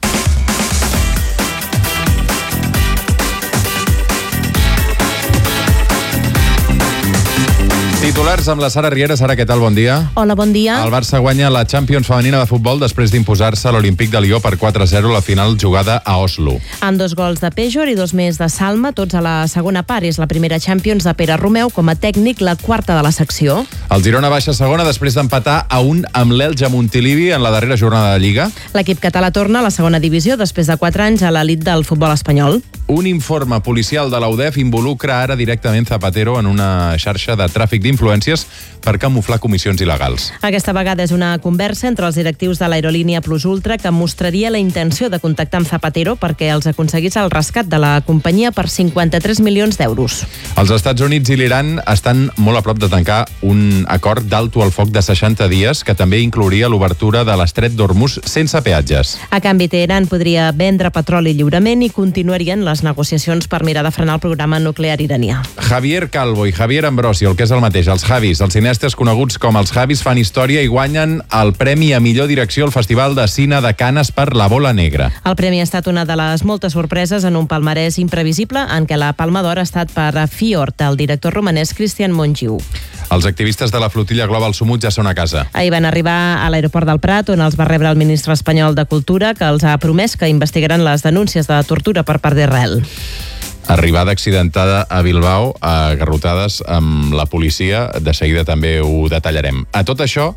Titulars amb la Sara Riera. Sara, què tal? Bon dia. Hola, bon dia. El Barça guanya la Champions femenina de futbol després d'imposar-se a l'Olímpic de Lió per 4-0 la final jugada a Oslo. Amb 2 gols de Péjor i 2 més de Salma, tots a la segona part. És la primera Champions de Pere Romeu com a tècnic, la quarta de la secció. El Girona baixa segona després d'empatar a 1 amb l'Elx a Montilivi en la darrera jornada de Lliga. L'equip català torna a la segona divisió després de 4 anys a l'elit del futbol espanyol. Un informe policial de la UDEF involucra ara directament Zapatero en una xarxa de tràfic d'influències per camuflar comissions il·legals. Aquesta vegada és una conversa entre els directius de l'aerolínia Plus Ultra que mostraria la intenció de contactar amb Zapatero perquè els aconseguís el rescat de la companyia per 53 milions d'euros. Els Estats Units i l'Iran estan molt a prop de tancar un acord d'alto al foc de 60 dies que també inclouria l'obertura de l'estret d'Hormuz sense peatges. A canvi, Teheran podria vendre petroli lliurement i continuarien les negociacions per mirar de frenar el programa nuclear iranià. Javier Calvo i Javier Ambrosio, el que és el mateix, els Javis, els cineastes coneguts com els Javis, fan història i guanyen el Premi a Millor Direcció al Festival de Cine de Canes per La Bola Negra. El premi ha estat una de les moltes sorpreses en un palmarès imprevisible en què la Palma d'Or ha estat per Fiord, el director romanès Christian Mongiu. Els activistes de la flotilla Global Sumut ja són a casa. Ahir van arribar a l'aeroport del Prat, on els va rebre el ministre espanyol de Cultura, que els ha promès que investigaran les denúncies de tortura per part d'Israel. Arribada accidentada a Bilbao, a garrotades amb la policia. De seguida també ho detallarem. A tot això,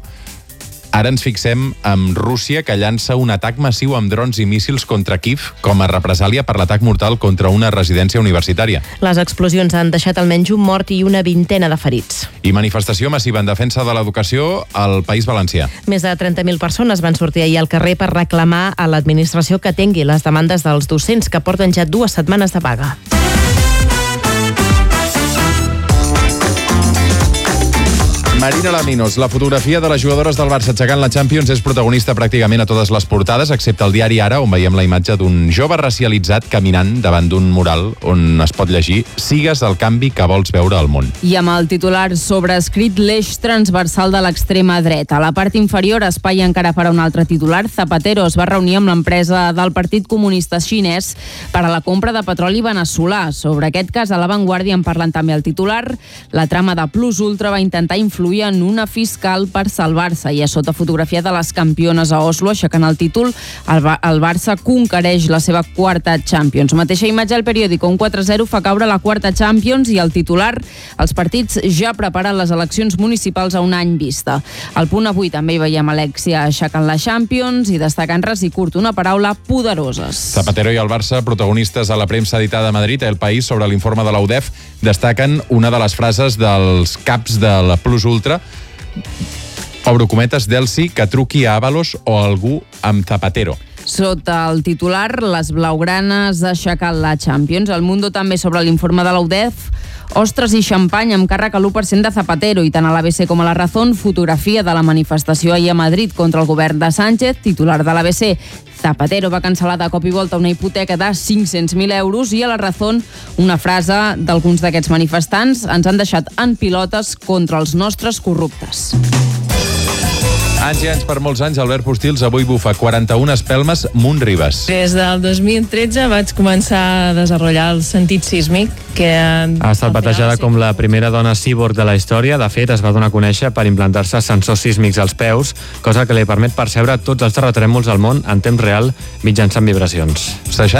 ara ens fixem en Rússia, que llança un atac massiu amb drons i míssils contra Kiev com a represàlia per l'atac mortal contra una residència universitària. Les explosions han deixat almenys un mort i una vintena de ferits. I manifestació massiva en defensa de l'educació al País Valencià. Més de 30.000 persones van sortir ahir al carrer per reclamar a l'administració que atengui les demandes dels docents que porten ja 2 setmanes de vaga. Marina Laminos, la fotografia de les jugadores del Barça aixecant la Champions és protagonista pràcticament a totes les portades, excepte el diari Ara, on veiem la imatge d'un jove racialitzat caminant davant d'un mural on es pot llegir "Sigues el canvi que vols veure al món". I amb el titular sobreescrit l'eix transversal de l'extrema dreta. A la part inferior, espai encara per a un altre titular, Zapatero es va reunir amb l'empresa del Partit Comunista Xinès per a la compra de petroli veneçolà. Sobre aquest cas, a La Vanguardia en parlen també el titular. La trama de Plus Ultra va intentar influir en una fiscal per salvar-se, i a sota fotografia de les campiones a Oslo, aixecant el títol, el Barça conquereix la seva quarta Champions. Mateixa imatge al periòdico, un 4-0 fa caure la quarta Champions, i el titular, els partits ja preparen les eleccions municipals a un any vista. Al Punt avui també hi veiem Alexia aixecant la Champions i destacant ras i curt una paraula: poderoses. Zapatero i el Barça, protagonistes a la premsa editada a Madrid, El País, sobre l'informe de la UDEF, destaquen una de les frases dels caps de la Plus Ultra, obro cometes, d'Elsi, que truqui a Ábalos o a algú amb Zapatero. Sota el titular, les blaugranes aixecant la Champions. El Mundo també sobre l'informe de la UDEF, ostres i xampany amb càrrec a l'1% de Zapatero, i tant a l'ABC com a La Razón, fotografia de la manifestació ahir a Madrid contra el govern de Sánchez. Titular de l'ABC, Zapatero va cancel·lar de cop i volta una hipoteca de 500.000 euros, i a La Razón una frase d'alguns d'aquests manifestants: ens han deixat en pilotes contra els nostres corruptes. Anys i anys, per molts anys, Albert Postils avui bufa 41 espelmes Munt-Ribes. Des del 2013 vaig començar a desenvolupar el sentit sísmic, que ha estat batejada com la primera dona cíborg de la història. De fet, es va donar a conèixer per implantar-se sensors sísmics als peus, cosa que li permet percebre tots els terratrèmols al món en temps real mitjançant vibracions.